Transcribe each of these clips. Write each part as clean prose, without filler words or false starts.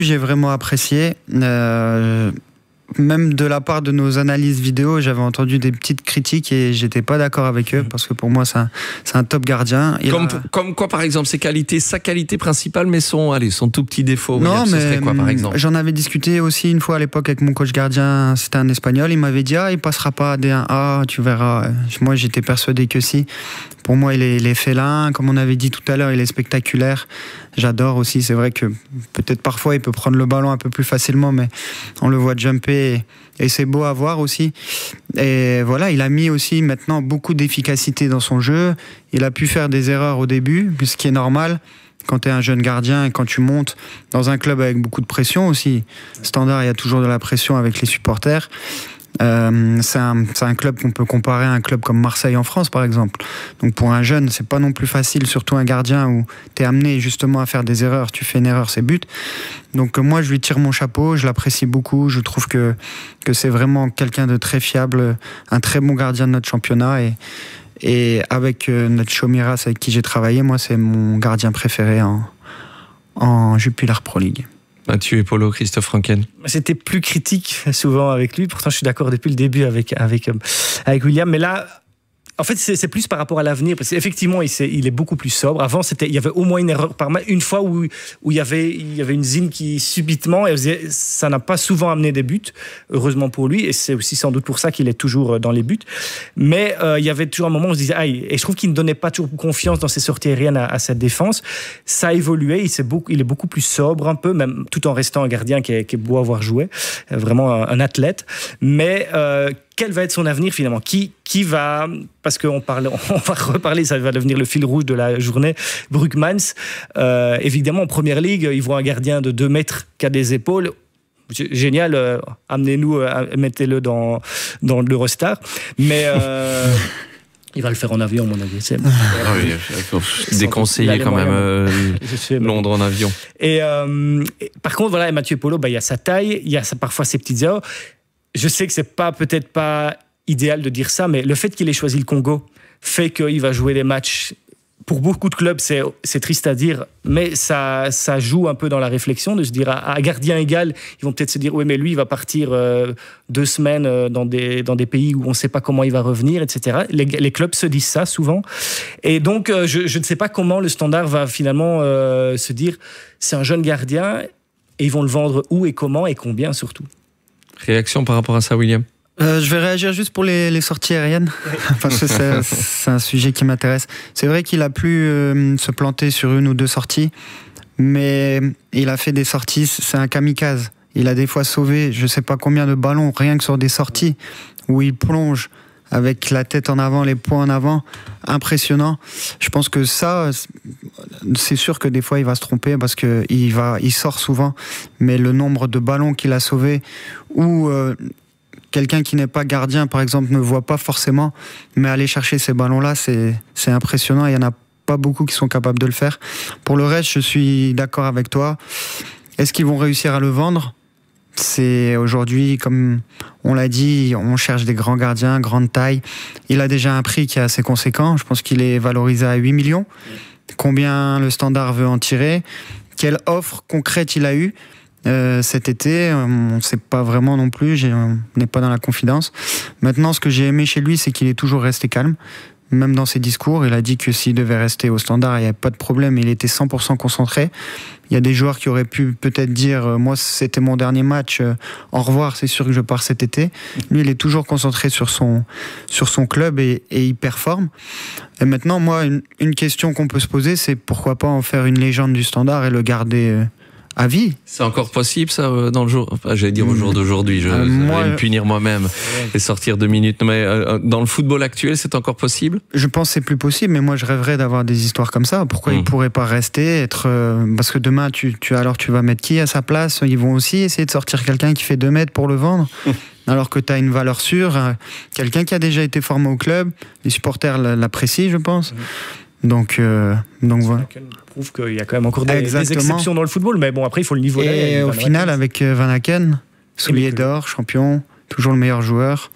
J'ai vraiment apprécié. Même de la part de nos analyses vidéo, j'avais entendu des petites critiques et j'étais pas d'accord avec eux parce que pour moi, c'est un top gardien. Comme quoi, par exemple, ses qualités, sa qualité principale, mais son tout petit défaut. Non, ce mais serait quoi, par exemple? J'en avais discuté aussi une fois à l'époque avec mon coach gardien, c'était un Espagnol. Il m'avait dit il passera pas à D1A, tu verras. Moi, j'étais persuadé que si. Pour moi, il est félin, comme on avait dit tout à l'heure, il est spectaculaire. J'adore aussi, c'est vrai que peut-être parfois il peut prendre le ballon un peu plus facilement, mais on le voit jumper et c'est beau à voir aussi. Et voilà, il a mis aussi maintenant beaucoup d'efficacité dans son jeu. Il a pu faire des erreurs au début, ce qui est normal quand tu es un jeune gardien et quand tu montes dans un club avec beaucoup de pression aussi. Standard, il y a toujours de la pression avec les supporters. C'est un club qu'on peut comparer à un club comme Marseille en France par exemple. Donc pour un jeune c'est pas non plus facile, surtout un gardien où tu es amené justement à faire des erreurs, tu fais une erreur c'est but. Donc moi je lui tire mon chapeau, je l'apprécie beaucoup, je trouve que c'est vraiment quelqu'un de très fiable, un très bon gardien de notre championnat et avec notre Chomiras avec qui j'ai travaillé, moi c'est mon gardien préféré en Jupiler Pro League. Mathieu et Polo, Christophe Franken. C'était plus critique souvent avec lui. Pourtant, je suis d'accord depuis le début avec William. Mais là, en fait, c'est plus par rapport à l'avenir. Parce qu'effectivement, il est beaucoup plus sobre. Avant, il y avait au moins une erreur par match. Une fois où il y avait une zine qui, subitement, ça n'a pas souvent amené des buts, heureusement pour lui. Et c'est aussi sans doute pour ça qu'il est toujours dans les buts. Mais il y avait toujours un moment où on se disait, et je trouve qu'il ne donnait pas toujours confiance dans ses sorties aériennes à cette défense. Ça a évolué. Il est beaucoup plus sobre, un peu, même tout en restant un gardien qui est beau à voir jouer. Vraiment un athlète. Mais quel va être son avenir finalement? Qui va, parce on va reparler, ça va devenir le fil rouge de la journée, Brugmans. Évidemment, en première ligue, ils voient un gardien de 2 mètres qui a des épaules. Génial, amenez-nous, mettez-le dans l'Eurostar. Mais il va le faire en avion, à mon avis. Déconseillé quand même Londres en avion. Et par contre, voilà, Mathieu Polo, il y a sa taille, il y a parfois ses petites erreurs. Je sais que c'est peut-être pas idéal de dire ça, mais le fait qu'il ait choisi le Congo fait qu'il va jouer des matchs. Pour beaucoup de clubs, c'est triste à dire, mais ça joue un peu dans la réflexion de se dire à gardien égal, ils vont peut-être se dire oui, mais lui, il va partir 2 semaines dans des pays où on ne sait pas comment il va revenir, etc. Les clubs se disent ça souvent, et donc je ne sais pas comment le Standard va finalement se dire c'est un jeune gardien et ils vont le vendre où et comment et combien surtout. Réaction par rapport à ça, William? Je vais réagir juste pour les sorties aériennes, parce que c'est un sujet qui m'intéresse. C'est vrai qu'il a pu se planter sur 1 ou 2 sorties, mais il a fait des sorties, c'est un kamikaze. Il a des fois sauvé je ne sais pas combien de ballons, rien que sur des sorties où il plonge avec la tête en avant, les poings en avant, impressionnant. Je pense que ça, c'est sûr que des fois il va se tromper parce qu'il sort souvent, mais le nombre de ballons qu'il a sauvés ou quelqu'un qui n'est pas gardien, par exemple, ne voit pas forcément, mais aller chercher ces ballons-là, c'est impressionnant. Il n'y en a pas beaucoup qui sont capables de le faire. Pour le reste, je suis d'accord avec toi. Est-ce qu'ils vont réussir à le vendre ? C'est aujourd'hui, comme on l'a dit, on cherche des grands gardiens, grande taille. Il a déjà un prix qui est assez conséquent. Je pense qu'il est valorisé à 8 millions. Combien le Standard veut en tirer ? Quelle offre concrète il a eue ? Cet été, on ne sait pas vraiment non plus, on n'est pas dans la confidence. Maintenant, ce que j'ai aimé chez lui, c'est qu'il est toujours resté calme. Même dans ses discours, il a dit que s'il devait rester au Standard, il n'y avait pas de problème, il était 100% concentré. Il y a des joueurs qui auraient pu peut-être dire moi c'était mon dernier match, au revoir, c'est sûr que je pars cet été. Lui, il est toujours concentré sur son club et il performe. Et maintenant, moi, une question qu'on peut se poser, c'est pourquoi pas en faire une légende du Standard et le garder à vie. C'est encore possible ça dans le jour, j'allais dire au jour d'aujourd'hui, je vais me punir moi-même et sortir 2 minutes, mais dans le football actuel c'est encore possible? Je pense que c'est plus possible, mais moi je rêverais d'avoir des histoires comme ça. Pourquoi ils pourraient pas rester, parce que demain tu vas mettre qui à sa place? Ils vont aussi essayer de sortir quelqu'un qui fait 2 mètres pour le vendre. Alors que tu as une valeur sûre, quelqu'un qui a déjà été formé au club, les supporters l'apprécient, je pense. Donc voilà. Prouve qu'il y a quand même encore des exceptions dans le football, mais bon, après il faut le niveau là. Et au final, avec Van Aken, soulier d'or, champion, toujours le meilleur joueur,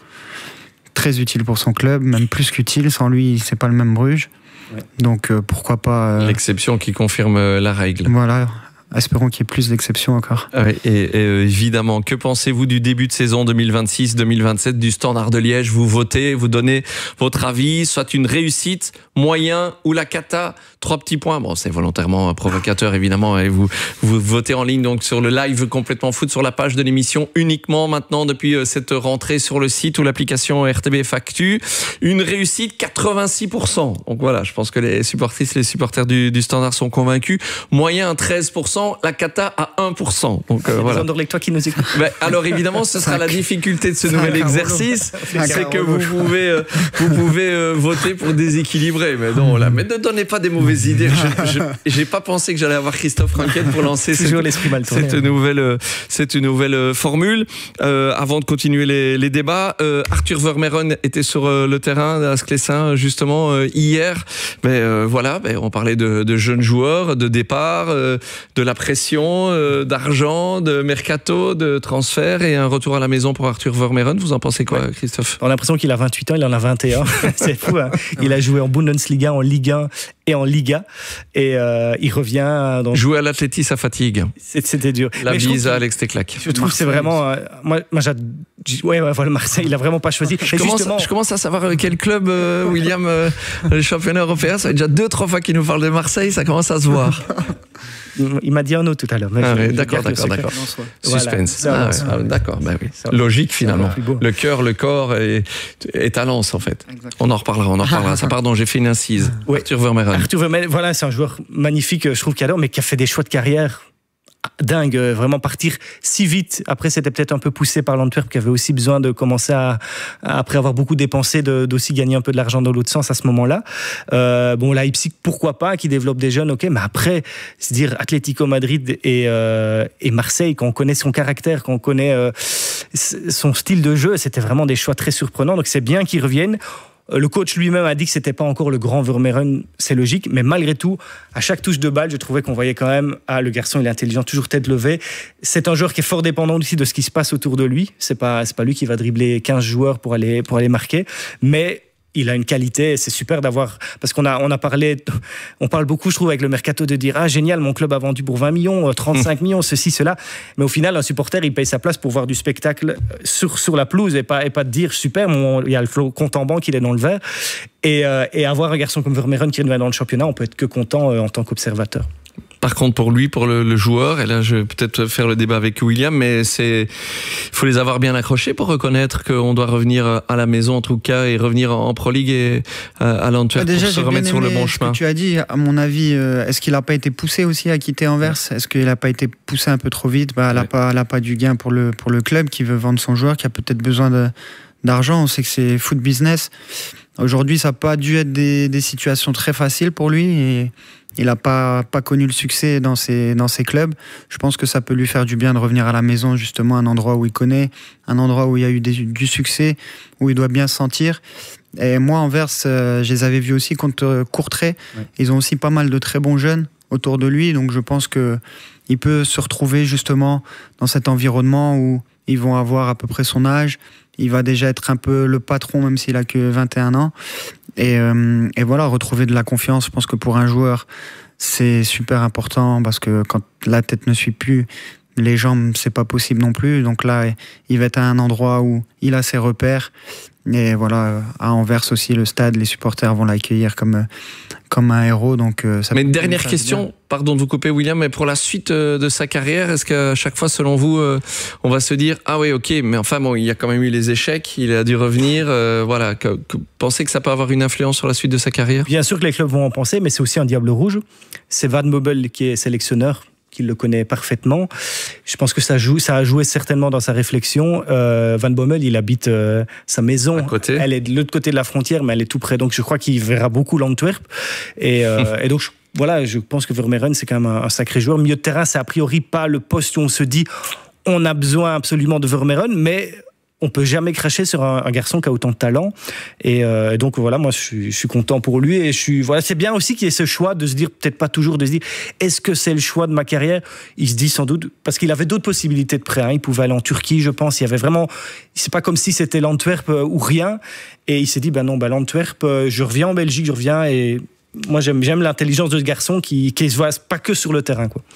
très utile pour son club, même plus qu'utile. Sans lui, c'est pas le même Bruges. Ouais. Donc pourquoi pas. L'exception qui confirme la règle. Voilà. espérons qu'il y ait plus d'exceptions encore. Et évidemment, que pensez-vous du début de saison 2026-2027 du Standard de Liège? Vous votez, vous donnez votre avis, soit une réussite, moyen ou la cata. 3 petits points. Bon, c'est volontairement provocateur, évidemment. Et vous votez en ligne donc sur le live Complètement Foot, sur la page de l'émission, uniquement maintenant depuis cette rentrée sur le site ou l'application RTBF Actu. Une réussite 86%. Donc voilà, je pense que les supporters du Standard sont convaincus. Moyen 13%, la cata à 1%. Donc voilà. Toi qui nous écoute. Alors évidemment, ce sera la difficulté de ce nouvel exercice, c'est que vous pouvez voter pour déséquilibrer. Mais non, là, mais ne donnez pas des mauvaises idées. J'ai pas pensé que j'allais avoir Christophe Ranquet pour lancer cette nouvelle formule. Avant de continuer les débats, Arthur Vermeeren était sur le terrain à Sclessin justement hier. Mais voilà, on parlait de jeunes joueurs, de départ, de la pression, d'argent, de mercato, de transfert et un retour à la maison pour Arthur Vermeeren. Vous en pensez quoi, Christophe? On a l'impression qu'il a 28 ans, il en a 21. C'est fou, hein. Il a joué en Bundesliga, en Ligue 1 et en Liga. Et il revient... Jouer à l'Athletic, ça fatigue. C'était dur. La bise à Alex Teclac. Je trouve que c'est vraiment... moi voilà, Marseille, il a vraiment pas choisi. Je commence à savoir quel club, William, le championnat européen. Ça fait déjà 2-3 fois qu'il nous parle de Marseille, ça commence à se voir. Il m'a dit un autre tout à l'heure. D'accord. Suspense. Voilà, d'accord, oui. Logique finalement. Le cœur, le corps est à Lens en fait. Exactement. On en reparlera. Ça, pardon, j'ai fait une incise. Ouais. Arthur Vermeeren, voilà, c'est un joueur magnifique, je trouve qu'il adore, mais qui a fait des choix de carrière dingue, vraiment partir si vite. Après, c'était peut-être un peu poussé par l'Antwerp qui avait aussi besoin de commencer après avoir beaucoup dépensé, d'aussi gagner un peu de l'argent dans l'autre sens à ce moment-là. Leipzig, pourquoi pas, qui développe des jeunes, ok, mais après, se dire Atlético Madrid et Marseille, quand on connaît son caractère, quand on connaît son style de jeu, c'était vraiment des choix très surprenants. Donc c'est bien qu'ils reviennent. Le coach lui-même a dit que c'était pas encore le grand Vermeeren, c'est logique, mais malgré tout, à chaque touche de balle, je trouvais qu'on voyait quand même, le garçon, il est intelligent, toujours tête levée. C'est un joueur qui est fort dépendant aussi de ce qui se passe autour de lui. C'est pas lui qui va dribbler 15 joueurs pour aller marquer, mais il a une qualité, c'est super d'avoir, parce on parle beaucoup, je trouve, avec le mercato de dire, génial, mon club a vendu pour 20 millions, 35 millions, ceci, cela. Mais au final, un supporter, il paye sa place pour voir du spectacle sur la pelouse et pas de dire, super, il y a le compte en banque, il est dans le vert. Et avoir un garçon comme Vermeeren qui revient dans le championnat, on peut être que content en tant qu'observateur. Par contre, pour lui, pour le joueur, et là je vais peut-être faire le débat avec William, mais il faut les avoir bien accrochés pour reconnaître qu'on doit revenir à la maison en tout cas et revenir en Pro League et à l'Antwerp pour se remettre sur le bon chemin. Que tu as dit, à mon avis, est-ce qu'il n'a pas été poussé aussi à quitter Anvers? Est-ce qu'il n'a pas été poussé un peu trop vite? Elle n'a pas du gain pour le club qui veut vendre son joueur, qui a peut-être besoin d'argent. On sait que c'est foot business. Aujourd'hui, ça n'a pas dû être des situations très faciles pour lui et il n'a pas connu le succès dans ses clubs. Je pense que ça peut lui faire du bien de revenir à la maison, justement, un endroit où il connaît, un endroit où il y a eu du succès, où il doit bien se sentir. Et moi, Anvers, je les avais vus aussi contre Courtrai. Ouais. Ils ont aussi pas mal de très bons jeunes autour de lui, donc je pense qu'il peut se retrouver justement dans cet environnement où ils vont avoir à peu près son âge. Il va déjà être un peu le patron, même s'il a que 21 ans. Et voilà, retrouver de la confiance. Je pense que pour un joueur, c'est super important parce que quand la tête ne suit plus, les jambes, c'est pas possible non plus. Donc là, il va être à un endroit où il a ses repères. Et voilà, à Anvers aussi, le stade, les supporters vont l'accueillir comme un héros. Donc, mais une dernière question, pardon de vous couper William, mais pour la suite de sa carrière, est-ce qu'à chaque fois, selon vous, on va se dire, ah oui, ok, mais enfin bon, il y a quand même eu les échecs, il a dû revenir, voilà, pensez que ça peut avoir une influence sur la suite de sa carrière? Bien sûr que les clubs vont en penser, mais c'est aussi un diable rouge. C'est Van Bommel qui est sélectionneur, qui le connaît parfaitement. Je pense que ça a joué certainement dans sa réflexion. Van Bommel, il habite sa maison. Elle est de l'autre côté de la frontière, mais elle est tout près. Donc je crois qu'il verra beaucoup l'Antwerp. Et donc je pense que Vermeeren, c'est quand même un sacré joueur. Milieu de terrain, c'est a priori pas le poste où on se dit on a besoin absolument de Vermeeren, mais on peut jamais cracher sur un garçon qui a autant de talent. Et donc voilà, moi je suis content pour lui. Et c'est bien aussi qu'il y ait ce choix de se dire, peut-être pas toujours, de se dire, est-ce que c'est le choix de ma carrière? Il se dit sans doute, parce qu'il avait d'autres possibilités de prêt. Hein. Il pouvait aller en Turquie, je pense. Il y avait vraiment, c'est pas comme si c'était l'Antwerp ou rien. Et il s'est dit, l'Antwerp, je reviens en Belgique, et moi j'aime l'intelligence de ce garçon qui se voit pas que sur le terrain, quoi.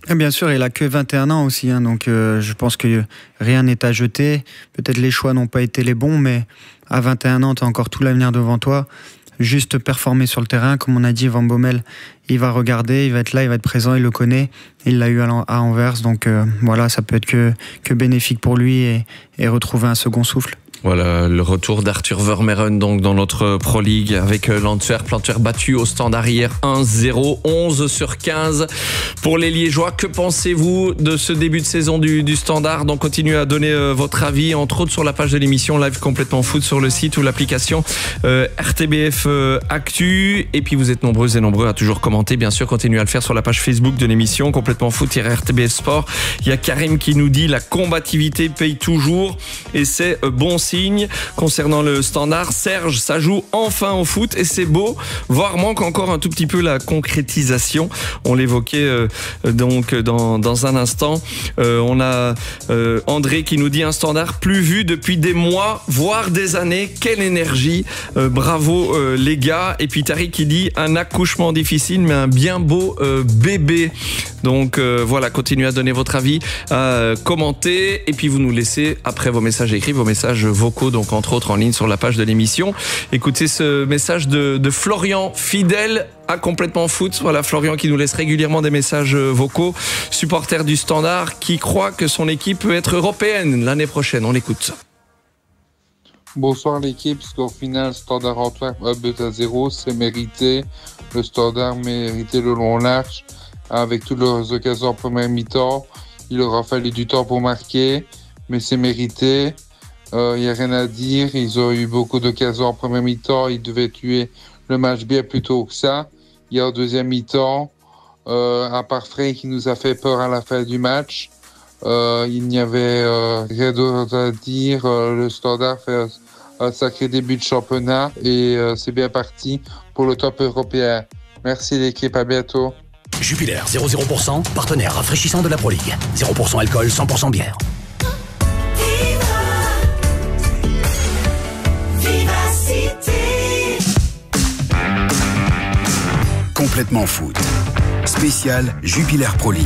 Et bien sûr, il a que 21 ans aussi, hein, donc je pense que rien n'est à jeter. Peut-être les choix n'ont pas été les bons, mais à 21 ans, tu as encore tout l'avenir devant toi. Juste performer sur le terrain, comme on a dit, Van Bommel, il va regarder, il va être là, il va être présent, il le connaît, il l'a eu à Anvers, donc voilà, ça peut être que bénéfique pour lui et retrouver un second souffle. Voilà, le retour d'Arthur Vermeuren donc dans notre Pro League avec l'Antwerp battu au Standard hier 1-0, 11 sur 15 pour les Liégeois. Que pensez-vous de ce début de saison du Standard? Donc continuez à donner votre avis, entre autres sur la page de l'émission Live Complètement Foot sur le site ou l'application RTBF Actu. Et puis vous êtes nombreuses et nombreux à toujours commenter, bien sûr, continuez à le faire sur la page Facebook de l'émission Complètement Foot-RTBF Sport. Il y a Karim qui nous dit la combativité paye toujours et c'est bon signe. Concernant le Standard, Serge, ça joue enfin au foot et c'est beau, voire manque encore un tout petit peu la concrétisation. On l'évoquait donc dans un instant. On a André qui nous dit un Standard plus vu depuis des mois, voire des années. Quelle énergie, bravo les gars. Et puis Tariq qui dit un accouchement difficile mais un bien beau bébé. Donc voilà, continuez à donner votre avis, à commenter et puis vous nous laissez après vos messages écrits, vos messages vocaux, donc entre autres en ligne sur la page de l'émission. Écoutez ce message de Florian, fidèle à Complètement Foot. Voilà, Florian qui nous laisse régulièrement des messages vocaux, supporter du Standard qui croit que son équipe peut être européenne l'année prochaine. On l'écoute. Bonsoir l'équipe, score final Standard Antwerp 1-0, c'est mérité. Le Standard méritait le long large avec toutes leurs occasions en première mi-temps. Il aura fallu du temps pour marquer, mais c'est mérité. Il n'y a rien à dire, ils ont eu beaucoup d'occasions en première mi-temps, ils devaient tuer le match bien plus tôt que ça. Il y a en deuxième mi-temps, à part Frey qui nous a fait peur à la fin du match, il n'y avait rien d'autre à dire. Le Standard fait un sacré début de championnat et c'est bien parti pour le top européen. Merci l'équipe, à bientôt. Jupiler 0,0%, partenaire rafraîchissant de la Pro League. 0% alcool, 100% bière. Complètement Foot. Spécial Jupiler Pro League.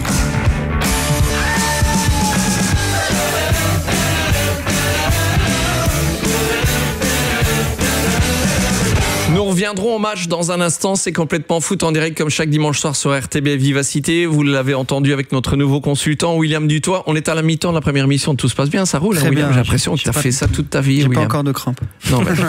Nous reviendrons au match dans un instant. C'est Complètement Foot en direct comme chaque dimanche soir sur RTB Vivacité. Vous l'avez entendu avec notre nouveau consultant William Dutoit. On est à la mi-temps de la première mission. Tout se passe bien, ça roule. Très William, bien. J'ai l'impression que tu as fait ça toute ta vie. J'ai William. pas encore de crampes. Non, mais...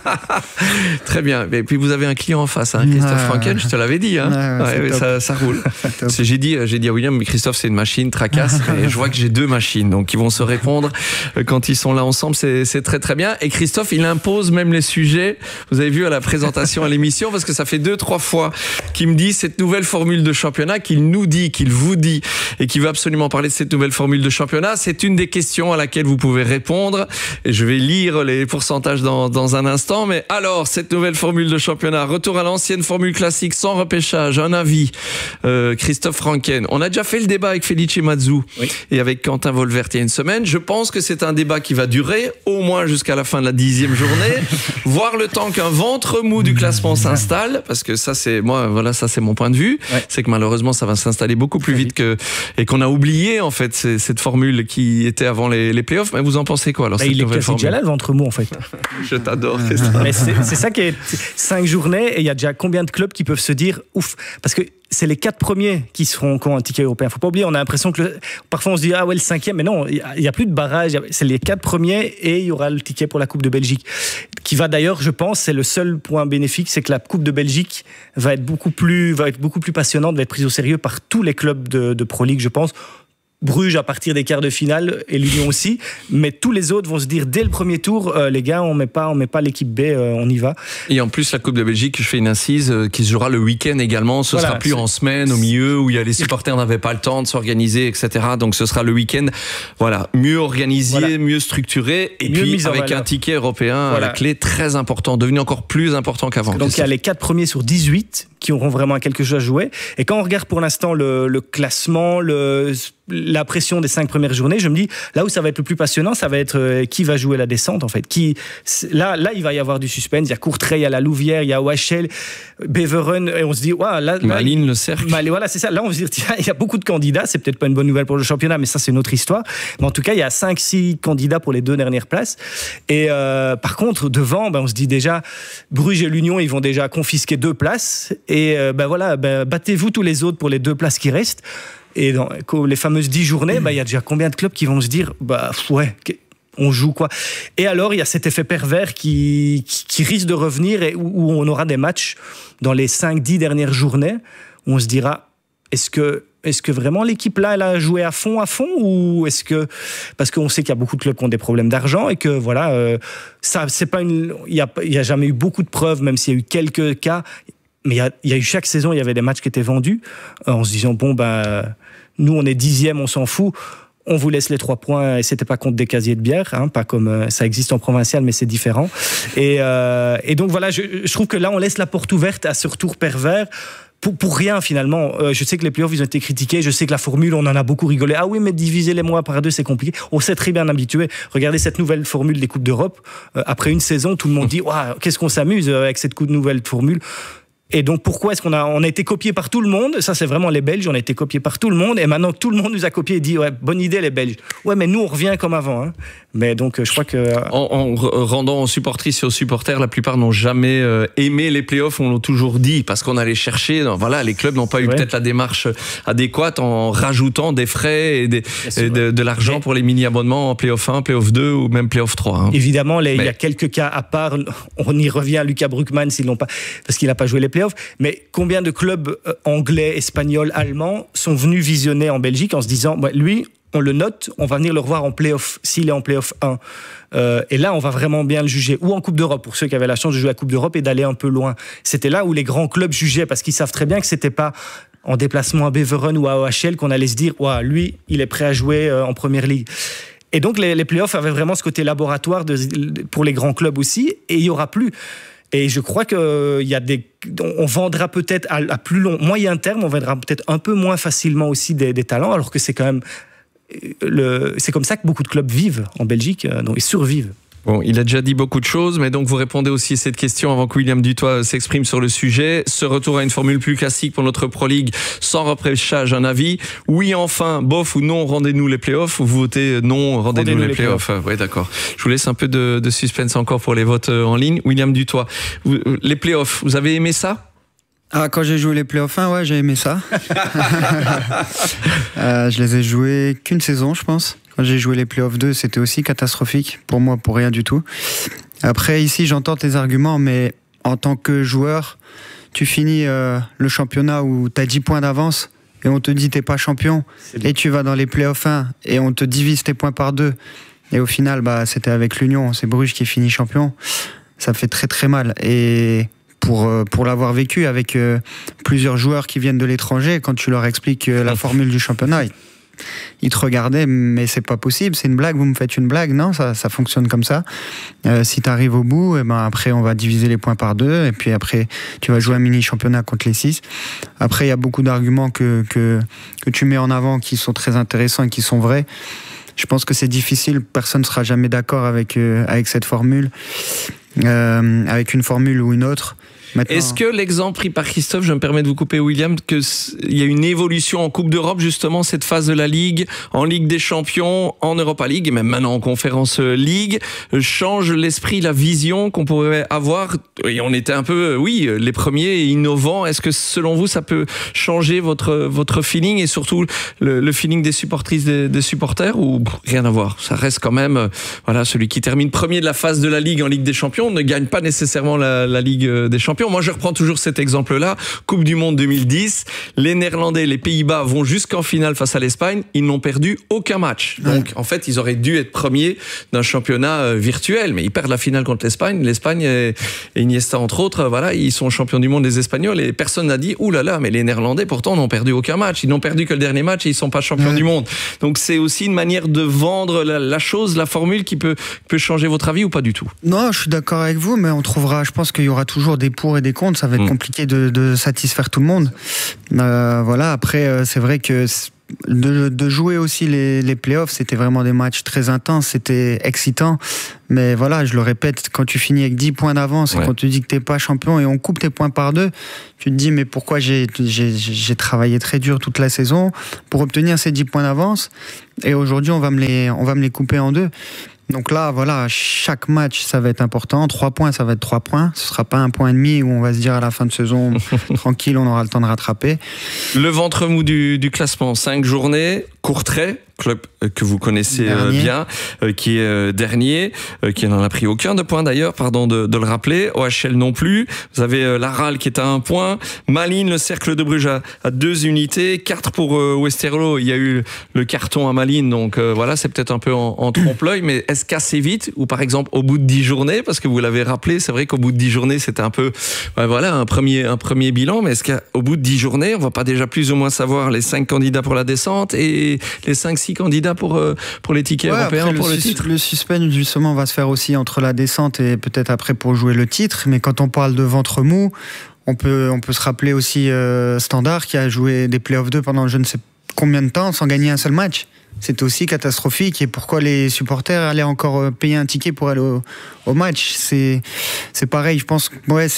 Très bien. Et puis vous avez un client en face, hein, Christophe Franken. Je te l'avais dit. Hein. Ouais, ça roule. J'ai dit à William, mais Christophe c'est une machine, tracasse. Et je vois que j'ai deux machines, donc ils vont se répondre quand ils sont là ensemble. C'est très très bien. Et Christophe, il impose même les sujets. Vous avez vu à la présentation à l'émission, parce que ça fait 2-3 fois qu'il me dit cette nouvelle formule de championnat, qu'il nous dit, qu'il vous dit, et qu'il veut absolument parler de cette nouvelle formule de championnat. C'est une des questions à laquelle vous pouvez répondre. Et je vais lire les pourcentages dans un instant. Mais alors, cette nouvelle formule de championnat, retour à l'ancienne formule classique sans repêchage, un avis. Christophe Franken. On a déjà fait le débat avec Felice Mazzu et avec Quentin Volvert il y a une semaine. Je pense que c'est un débat qui va durer au moins jusqu'à la fin de la 10e journée, voire le temps qu'un ventre mou du classement s'installe, parce que ça c'est moi, voilà, ça c'est mon point de vue. C'est que malheureusement ça va s'installer beaucoup plus vite et qu'on a oublié en fait cette formule qui était avant les playoffs. Mais vous en pensez quoi alors? Il est quasi déjà là le ventre mou en fait. Je t'adore. Mais c'est ça qui est 5 journées et il y a déjà combien de clubs qui peuvent se dire ouf, parce que c'est les 4 premiers qui seront un ticket européen. Faut pas oublier, on a l'impression que parfois on se dit ah ouais le 5e, mais non, il y a plus de barrage. C'est les 4 premiers et il y aura le ticket pour la Coupe de Belgique, qui va d'ailleurs, je pense, c'est le seul point bénéfique, c'est que la Coupe de Belgique va être beaucoup plus passionnante, va être prise au sérieux par tous les clubs de Pro League, je pense. Bruges à partir des quarts de finale et l'Union aussi, mais tous les autres vont se dire dès le premier tour les gars on met pas l'équipe B, on y va. Et en plus la Coupe de Belgique, je fais une incise qui se jouera le week-end également, ce sera plus en semaine au milieu où il y a les supporters n'avaient pas le temps de s'organiser, etc. Donc ce sera le week-end, voilà, mieux organisé, mieux structuré et mieux puis avec un ticket européen à la clé, très important, devenu encore plus important qu'avant. Donc il y a les 4 premiers sur 18 qui auront vraiment quelque chose à jouer, et quand on regarde pour l'instant le classement, la pression des 5 premières journées, je me dis, là où ça va être le plus passionnant, ça va être qui va jouer la descente, en fait. Là, il va y avoir du suspense. Il y a Courtrai, il y a la Louvière, il y a OHL, Beveren, et on se dit, là Malines, le cercle. Voilà, c'est ça. Là, on se dit, tiens, il y a beaucoup de candidats. C'est peut-être pas une bonne nouvelle pour le championnat, mais ça, c'est une autre histoire. Mais en tout cas, il y a 5-6 candidats pour les 2 dernières places. Et par contre, devant, on se dit déjà, Bruges et l'Union, ils vont déjà confisquer 2 places. Et battez-vous tous les autres pour les 2 places qui restent. Et dans les fameuses 10 journées, il y a déjà combien de clubs qui vont se dire, on joue quoi? Et alors, il y a cet effet pervers qui risque de revenir et où on aura des matchs dans les 5-10 dernières journées où on se dira, est-ce que vraiment l'équipe là, elle a joué à fond ou est-ce que, parce qu'on sait qu'il y a beaucoup de clubs qui ont des problèmes d'argent et que voilà, ça, c'est pas il y a jamais eu beaucoup de preuves, même s'il y a eu quelques cas. Mais il y a eu chaque saison, il y avait des matchs qui étaient vendus en se disant, nous, on est 10e, on s'en fout. On vous laisse les 3 points et c'était pas contre des casiers de bière, pas comme ça existe en provincial, mais c'est différent. Et donc voilà, je trouve que là, on laisse la porte ouverte à ce retour pervers. Pour rien finalement. Je sais que les playoffs ils ont été critiqués, je sais que la formule on en a beaucoup rigolé. Ah oui, mais diviser les mois par 2 c'est compliqué. On s'est très bien habitué. Regardez cette nouvelle formule des Coupes d'Europe. Après une saison, tout le monde dit qu'est-ce qu'on s'amuse avec cette nouvelle formule. Et donc pourquoi est-ce qu'on a été copié par tout le monde? Ça c'est vraiment les Belges, on a été copié par tout le monde et maintenant que tout le monde nous a copié et dit bonne idée les Belges. Ouais, mais nous on revient comme avant. Mais donc je crois que en rendant aux supportrices et aux supporters, la plupart n'ont jamais aimé les playoffs, on l'a toujours dit parce qu'on allait chercher. Voilà, les clubs n'ont pas eu peut-être la démarche adéquate en rajoutant des frais et de l'argent pour les mini-abonnements en playoff 1, playoff 2 ou même playoff 3. Évidemment, il y a quelques cas à part. On y revient à Lucas Bruckmann s'ils l'ont pas parce qu'il n'a pas joué les playoffs. Mais combien de clubs anglais, espagnols, allemands sont venus visionner en Belgique en se disant lui, on le note, on va venir le revoir en play-off s'il est en play-off 1. Et là, on va vraiment bien le juger. Ou en Coupe d'Europe, pour ceux qui avaient la chance de jouer à la Coupe d'Europe et d'aller un peu loin. C'était là où les grands clubs jugeaient parce qu'ils savent très bien que c'était pas en déplacement à Beveren ou à OHL qu'on allait se dire lui, il est prêt à jouer en Première Ligue. Et donc les playoffs avaient vraiment ce côté laboratoire pour les grands clubs aussi, et il y aura plus. Et je crois que on vendra peut-être à plus moyen terme, on vendra peut-être un peu moins facilement aussi des talents, alors que c'est quand même c'est comme ça que beaucoup de clubs vivent en Belgique, donc ils survivent. Bon, il a déjà dit beaucoup de choses, mais donc vous répondez aussi à cette question avant que William Dutoit s'exprime sur le sujet. Ce retour à une formule plus classique pour notre Pro League, sans repêchage, un avis. Oui, enfin, bof ou non, rendez-nous les playoffs. Ou vous votez non, rendez-nous les playoffs. Oui, d'accord. Je vous laisse un peu de suspense encore pour les votes en ligne. William Dutoit, les playoffs, vous avez aimé ça ? Quand j'ai joué les playoffs 1, j'ai aimé ça. Je les ai joués qu'une saison, je pense. Quand j'ai joué les playoffs 2, c'était aussi catastrophique pour moi, pour rien du tout. Après, ici, j'entends tes arguments, mais en tant que joueur, tu finis le championnat où tu as 10 points d'avance et on te dit t'es pas champion, et tu vas dans les playoffs 1 et on te divise tes points par 2. Et au final, c'était avec l'Union, c'est Bruges qui finit champion. Ça fait très très mal. Et pour l'avoir vécu avec plusieurs joueurs qui viennent de l'étranger, quand tu leur expliques la formule du championnat, ils te regardaient, mais c'est pas possible, c'est une blague, vous me faites une blague, non, ça fonctionne comme ça. Si tu arrives au bout, après on va diviser les points par 2, et puis après tu vas jouer un mini-championnat contre les 6. Après il y a beaucoup d'arguments que tu mets en avant qui sont très intéressants et qui sont vrais. Je pense que c'est difficile, personne ne sera jamais d'accord avec cette formule, avec une formule ou une autre. Maintenant, est-ce que l'exemple pris par Christophe, je me permets de vous couper William, qu'il y a une évolution en Coupe d'Europe, justement, cette phase de la Ligue, en Ligue des Champions, en Europa League, et même maintenant en Conference League, change l'esprit, la vision qu'on pourrait avoir, et on était un peu, les premiers innovants. Est-ce que selon vous, ça peut changer votre feeling, et surtout le feeling des supportrices, des supporters, ou rien à voir? Ça reste quand même, celui qui termine premier de la phase de la Ligue en Ligue des Champions ne gagne pas nécessairement la Ligue des Champions. Moi, je reprends toujours cet exemple-là. Coupe du Monde 2010, les Néerlandais, les Pays-Bas vont jusqu'en finale face à l'Espagne. Ils n'ont perdu aucun match. Donc, en fait, ils auraient dû être premiers d'un championnat virtuel. Mais ils perdent la finale contre l'Espagne. L'Espagne et Iniesta, entre autres, ils sont champions du monde, les Espagnols. Et personne n'a dit, oulala, mais les Néerlandais, pourtant, n'ont perdu aucun match. Ils n'ont perdu que le dernier match et ils ne sont pas champions du monde. Donc, c'est aussi une manière de vendre la chose, la formule qui peut changer votre avis ou pas du tout? Non, je suis d'accord avec vous, mais je pense qu'il y aura toujours des pour et des contre, ça va être compliqué de satisfaire tout le monde. Après, c'est vrai que de jouer aussi les playoffs, c'était vraiment des matchs très intenses, c'était excitant. Mais voilà, je le répète, quand tu finis avec 10 points d'avance et qu'on te dit que t'es pas champion et on coupe tes points par 2, tu te dis mais pourquoi j'ai travaillé très dur toute la saison pour obtenir ces 10 points d'avance et aujourd'hui on va me les couper en 2. Donc là, voilà, chaque match, ça va être important. 3 points, ça va être 3 points. Ce sera pas 1,5 point où on va se dire à la fin de saison, tranquille, on aura le temps de rattraper. Le ventre mou du classement, 5 journées, Courtrai, club que vous connaissez bien, qui est dernier, qui n'en a pris aucun de points d'ailleurs, pardon de le rappeler. OHL non plus. Vous avez l'Aral qui est à 1 point. Malines, le Cercle de Bruges à 2 unités. 4 pour Westerlo. Il y a eu le carton à Malines, donc voilà, c'est peut-être un peu en trompe-l'œil, mais est-ce qu'assez vite, ou par exemple au bout de 10 journées, parce que vous l'avez rappelé, c'est vrai qu'au bout de 10 journées, c'était un peu, voilà, un premier bilan, mais est-ce qu'au bout de 10 journées, on va pas déjà plus ou moins savoir les 5 candidats pour la descente et les 5-6 candidats pour les tickets européens, pour le titre? Le suspense, justement, va se faire aussi entre la descente et peut-être après pour jouer le titre. Mais quand on parle de ventre mou, on peut se rappeler aussi Standard qui a joué des playoffs 2 pendant je ne sais combien de temps sans gagner un seul match. C'était aussi catastrophique. Et pourquoi les supporters allaient encore payer un ticket pour aller au match? C'est pareil, je pense. Ouais,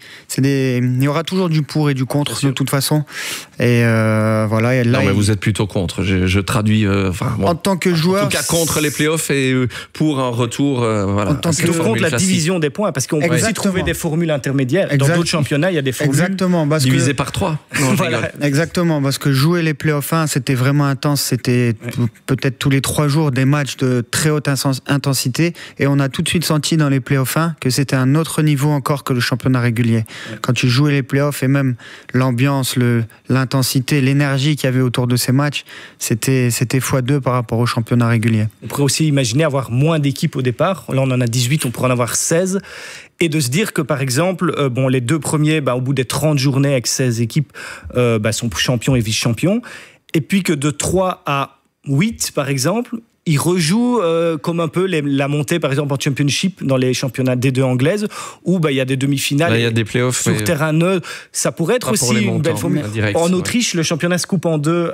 il y aura toujours du pour et du contre de toute façon. Et voilà. Et là, non, mais vous êtes plutôt contre. Je traduis. En tant que joueur, en tout cas contre les playoffs et pour un retour. Voilà. En tant que contre la division des points, parce qu'on peut aussi trouver des formules intermédiaires. Dans d'autres championnats, il y a des formules divisées par 3. Voilà. Exactement, parce que jouer les playoffs 1, c'était vraiment intense. C'était peut-être tous les 3 jours des matchs de très haute intensité, et on a tout de suite senti dans les playoffs 1 que c'était un autre niveau encore que le championnat régulier. Quand tu jouais les playoffs et même l'ambiance, l'intensité, l'énergie qu'il y avait autour de ces matchs, c'était x2 par rapport au championnat régulier. On pourrait aussi imaginer avoir moins d'équipes au départ. Là, on en a 18, on pourrait en avoir 16. Et de se dire que, par exemple, les 2 premiers, au bout des 30 journées avec 16 équipes, sont champions et vice-champions. Et puis que de 3 à 8, par exemple, ils rejouent comme un peu la montée, par exemple, en Championship dans les championnats D2 anglaises, où il y a des demi-finales. Là, il y a des playoffs sur terrain neutre. Ça pourrait être aussi une belle formule. En Autriche, le championnat se coupe en 2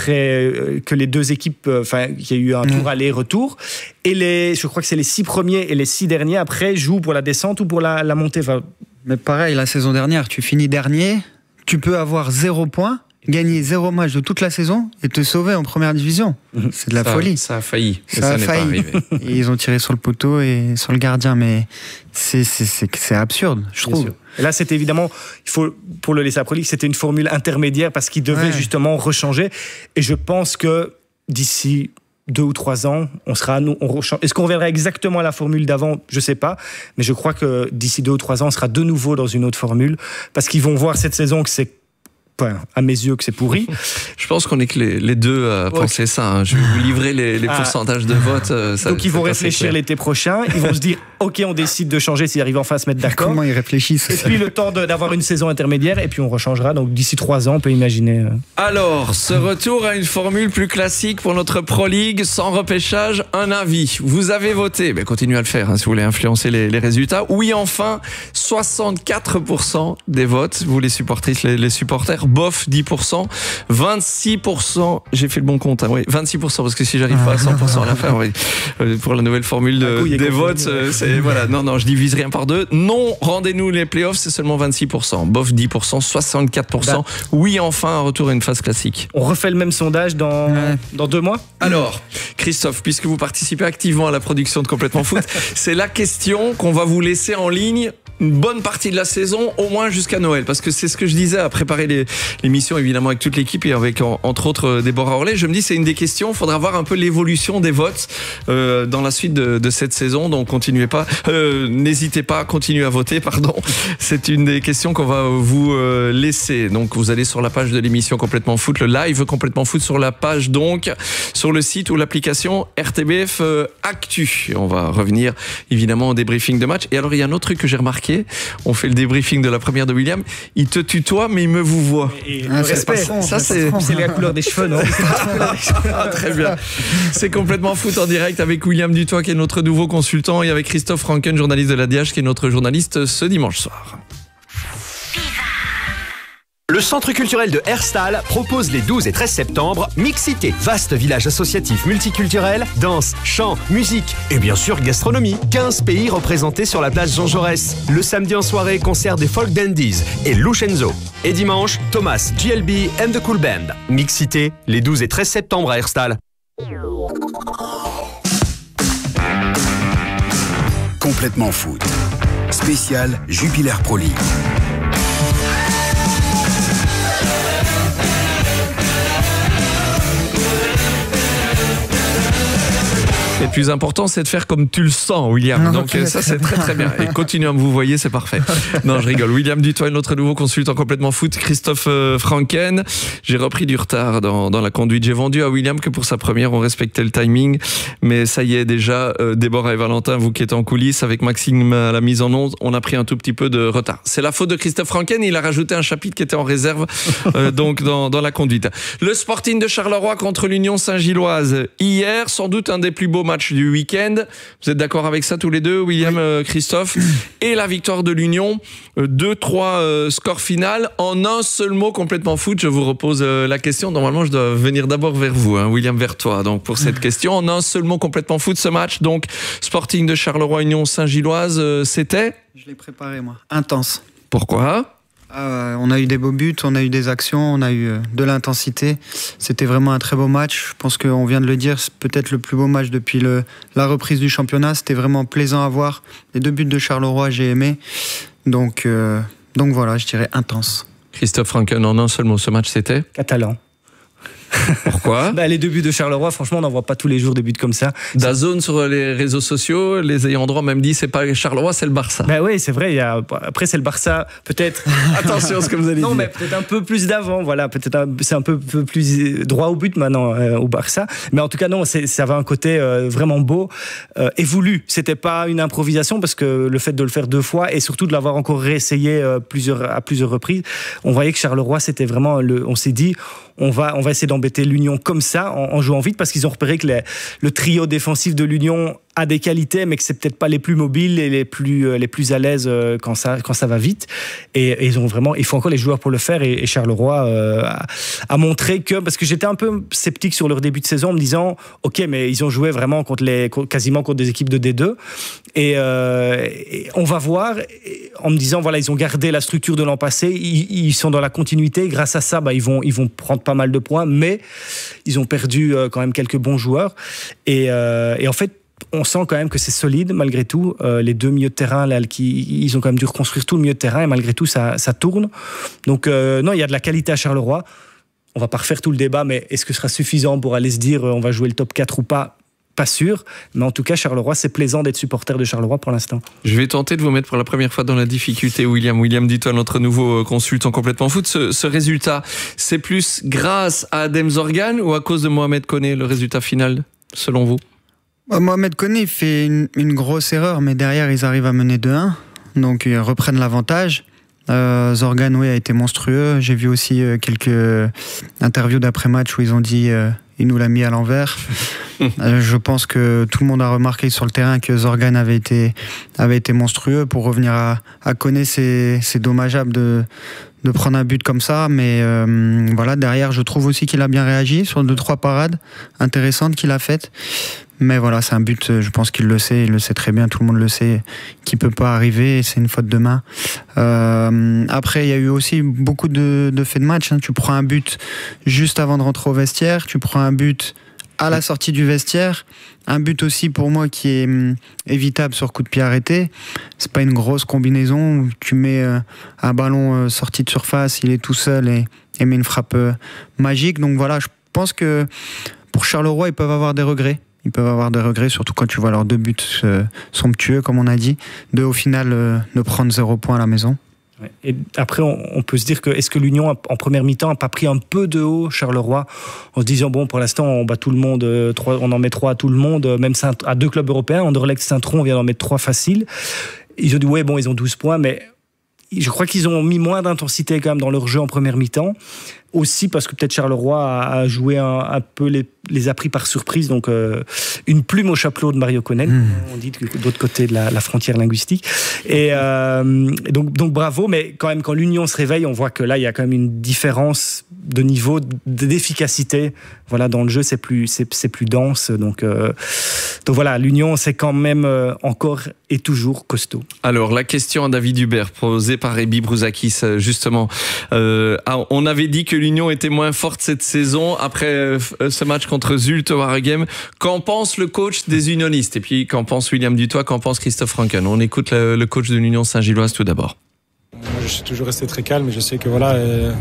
après que les 2 équipes, qu'il y a eu un tour aller-retour. Et je crois que c'est les 6 premiers et les 6 derniers après jouent pour la descente ou pour la montée. Mais pareil, la saison dernière, tu finis dernier, tu peux avoir 0 points. Gagner 0 match de toute la saison et te sauver en première division. C'est de la folie. Ça a failli. Ça n'est pas arrivé. Et ils ont tiré sur le poteau et sur le gardien, mais c'est absurde, je trouve. Et là, c'était évidemment, pour le laisser à Pro League, c'était une formule intermédiaire parce qu'il devait justement rechanger. Et je pense que d'ici 2 ou 3 ans, est-ce qu'on reviendra exactement à la formule d'avant? Je ne sais pas, mais je crois que d'ici 2 ou 3 ans, on sera de nouveau dans une autre formule parce qu'ils vont voir cette saison que c'est, à mes yeux, que c'est pourri. Je pense qu'on est que les deux à penser ça. Je vais vous livrer les pourcentages de vote. Donc ils vont réfléchir l'été prochain. Ils vont se dire, OK, on décide de changer s'ils arrivent enfin à se mettre d'accord. Comment ils réfléchissent? Et puis le temps d'avoir une saison intermédiaire, et puis on rechangera. Donc d'ici 3 ans, on peut imaginer. Alors, ce retour à une formule plus classique pour notre Pro League, sans repêchage, un avis. Vous avez voté, mais continuez à le faire si vous voulez influencer les résultats. Oui, enfin, 64% des votes. Vous les supportrices, les supporters. Bof, 10%, 26%, j'ai fait le bon compte, 26%, parce que si j'arrive pas à 100% à la fin, pour la nouvelle formule des votes, voilà, non, je divise rien par 2. Non, rendez-nous les playoffs, c'est seulement 26%. Bof, 10%, 64%. Oui, enfin, un retour à une phase classique. On refait le même sondage dans 2 mois? Alors, Christophe, puisque vous participez activement à la production de Complètement Foot, c'est la question qu'on va vous laisser en ligne une bonne partie de la saison, au moins jusqu'à Noël, parce que c'est ce que je disais à préparer l'émission, évidemment, avec toute l'équipe et avec, entre autres, Déborah Orlet. Je me dis, c'est une des questions, il faudra voir un peu l'évolution des votes dans la suite de cette saison, donc n'hésitez pas, continuez à voter, pardon. C'est une des questions qu'on va vous laisser. Donc, vous allez sur la page de l'émission Complètement Foot, le live Complètement Foot sur la page, donc, sur le site ou l'application RTBF Actu. Et on va revenir, évidemment, au débriefing de match. Et alors, il y a un autre truc que j'ai remarqué. On fait le débriefing de la première de William. Il te tutoie, mais il me vous voit. Ça, c'est la couleur des cheveux, non? Très bien. C'est Complètement Foot en direct avec William Dutoit, qui est notre nouveau consultant, et avec Christophe Franken, journaliste de la DH, qui est notre journaliste ce dimanche soir. Le Centre culturel de Herstal propose les 12 et 13 septembre Mixité, vaste village associatif multiculturel, danse, chant, musique et bien sûr gastronomie. 15 pays représentés sur la place Jean Jaurès. Le samedi en soirée, concert des Folk Dandies et Lucenzo. Et dimanche, Thomas, GLB and the Cool Band. Mixité, les 12 et 13 septembre à Herstal. Complètement foot. Spécial Jupiler Pro League. Et le plus important, c'est de faire comme tu le sens, William. Donc ça, c'est très très bien. Et continuez à vous voyez, c'est parfait. Non, je rigole. William Dutoit, notre nouveau consultant complètement foot, Christophe Franken. J'ai repris du retard dans la conduite. J'ai vendu à William que pour sa première, on respectait le timing. Mais ça y est, déjà, Déborah et Valentin, vous qui êtes en coulisses, avec Maxime à la mise en onde, on a pris un tout petit peu de retard. C'est la faute de Christophe Franken. Il a rajouté un chapitre qui était en réserve donc dans la conduite. Le Sporting de Charleroi contre l'Union Saint-Gilloise. Hier, sans doute un des plus beaux match du week-end. Vous êtes d'accord avec ça tous les deux, William, oui. Christophe? Et la victoire de l'Union, 2-3 score final. En un seul mot, complètement foot, je vous repose la question. Normalement, je dois venir d'abord vers vous, hein, William, vers toi. Donc, pour cette question, en un seul mot, complètement foot, ce match. Donc, Sporting de Charleroi, Union Saint-Gilloise, c'était? Je l'ai préparé, moi. Intense. Pourquoi? On a eu des beaux buts, on a eu des actions, on a eu de l'intensité. C'était vraiment un très beau match. Je pense qu'on vient de le dire, c'est peut-être le plus beau match depuis la reprise du championnat. C'était vraiment plaisant à voir. Les 2 buts de Charleroi, j'ai aimé. Donc voilà, je dirais intense. Christophe Franken, en un seul mot, ce match, c'était? Catalan. Pourquoi? Les 2 buts de Charleroi, franchement, on n'en voit pas tous les jours des buts comme ça. DAZN sur les réseaux sociaux, les ayants droit même dit c'est pas Charleroi, c'est le Barça. Oui, c'est vrai. Après, c'est le Barça, peut-être. Attention à ce que vous allez dire. Non, mais peut-être un peu plus d'avant. Voilà, c'est un peu plus droit au but maintenant au Barça. Mais en tout cas, non, ça avait un côté vraiment beau et voulu. C'était pas une improvisation parce que le fait de le faire 2 fois et surtout de l'avoir encore réessayé à plusieurs reprises, on voyait que Charleroi, c'était vraiment on s'est dit. On va essayer d'embêter l'Union comme ça, en jouant vite, parce qu'ils ont repéré que le trio défensif de l'Union a des qualités, mais que c'est peut-être pas les plus mobiles et les plus à l'aise quand ça va vite. Et ils ont vraiment, il faut encore les joueurs pour le faire. Et Charleroi a montré que, parce que j'étais un peu sceptique sur leur début de saison, en me disant, ok, mais ils ont joué vraiment quasiment contre des équipes de D2. Et on va voir, en me disant, voilà, ils ont gardé la structure de l'an passé, ils sont dans la continuité. Grâce à ça, ils vont prendre pas mal de points, mais ils ont perdu quand même quelques bons joueurs. Et en fait, on sent quand même que c'est solide malgré tout. Les 2 milieux de terrain, là, ils ont quand même dû reconstruire tout le milieu de terrain et malgré tout, ça tourne. Donc non, il y a de la qualité à Charleroi. On va pas refaire tout le débat, mais est-ce que ce sera suffisant pour aller se dire on va jouer le top 4 ou pas? Pas sûr, mais en tout cas, Charleroi, c'est plaisant d'être supporter de Charleroi pour l'instant. Je vais tenter de vous mettre pour la première fois dans la difficulté, William. William, dis-toi, notre nouveau consultant complètement foot, ce résultat, c'est plus grâce à Adem Zorgan ou à cause de Mohamed Koné, le résultat final, selon vous? Mohamed Koné fait une grosse erreur, mais derrière, ils arrivent à mener 2-1, donc ils reprennent l'avantage. Zorgan, oui, a été monstrueux. J'ai vu aussi quelques interviews d'après-match où ils ont dit il nous l'a mis à l'envers. Je pense que tout le monde a remarqué sur le terrain que Zorgan avait été monstrueux. Pour revenir à Koné, c'est dommageable de prendre un but comme ça, mais voilà, derrière, je trouve aussi qu'il a bien réagi sur 2-3 parades intéressantes qu'il a faites. Mais voilà, c'est un but, je pense qu'il le sait, il le sait très bien, tout le monde le sait, qui peut pas arriver, c'est une faute de main. Après, il y a eu aussi beaucoup de faits de match. Tu prends un but juste avant de rentrer au vestiaire, tu prends un but à la sortie du vestiaire, un but aussi pour moi qui est évitable sur coup de pied arrêté. C'est pas une grosse combinaison où tu mets un ballon sorti de surface, il est tout seul et met une frappe magique. Donc voilà, je pense que pour Charleroi, ils peuvent avoir des regrets. Ils peuvent avoir des regrets, surtout quand tu vois leurs 2 buts somptueux, comme on a dit, de au final ne prendre 0 point à la maison. Et après, on peut se dire que est-ce que l'Union, en première mi-temps, n'a pas pris un peu de haut Charleroi, en se disant, bon, pour l'instant, on bat tout le monde, on en met 3 à tout le monde, même à 2 clubs européens, Anderlecht, Saint-Tron, on vient d'en mettre 3 faciles. Ils ont dit, ouais, bon, ils ont 12 points, mais je crois qu'ils ont mis moins d'intensité quand même dans leur jeu en première mi-temps. Aussi parce que peut-être Charleroi a joué un peu les a pris par surprise, donc une plume au chapeau de Mario Konen, on dit de l'autre côté de la frontière linguistique. Et donc bravo, mais quand même quand l'Union se réveille, on voit que là il y a quand même une différence de niveau d'efficacité. Voilà, dans le jeu c'est plus dense, donc voilà, l'Union c'est quand même encore et toujours costaud. Alors la question à David Hubert posée par Ebi Brouzakis justement, on avait dit que l'Union était moins forte cette saison après ce match contre Zulte Waregem. Qu'en pense le coach des unionistes? Et puis qu'en pense William Dutoit? Qu'en pense Christophe Franken? On écoute le coach de l'Union Saint-Gilloise tout d'abord. Moi, je suis toujours resté très calme, mais je sais que voilà,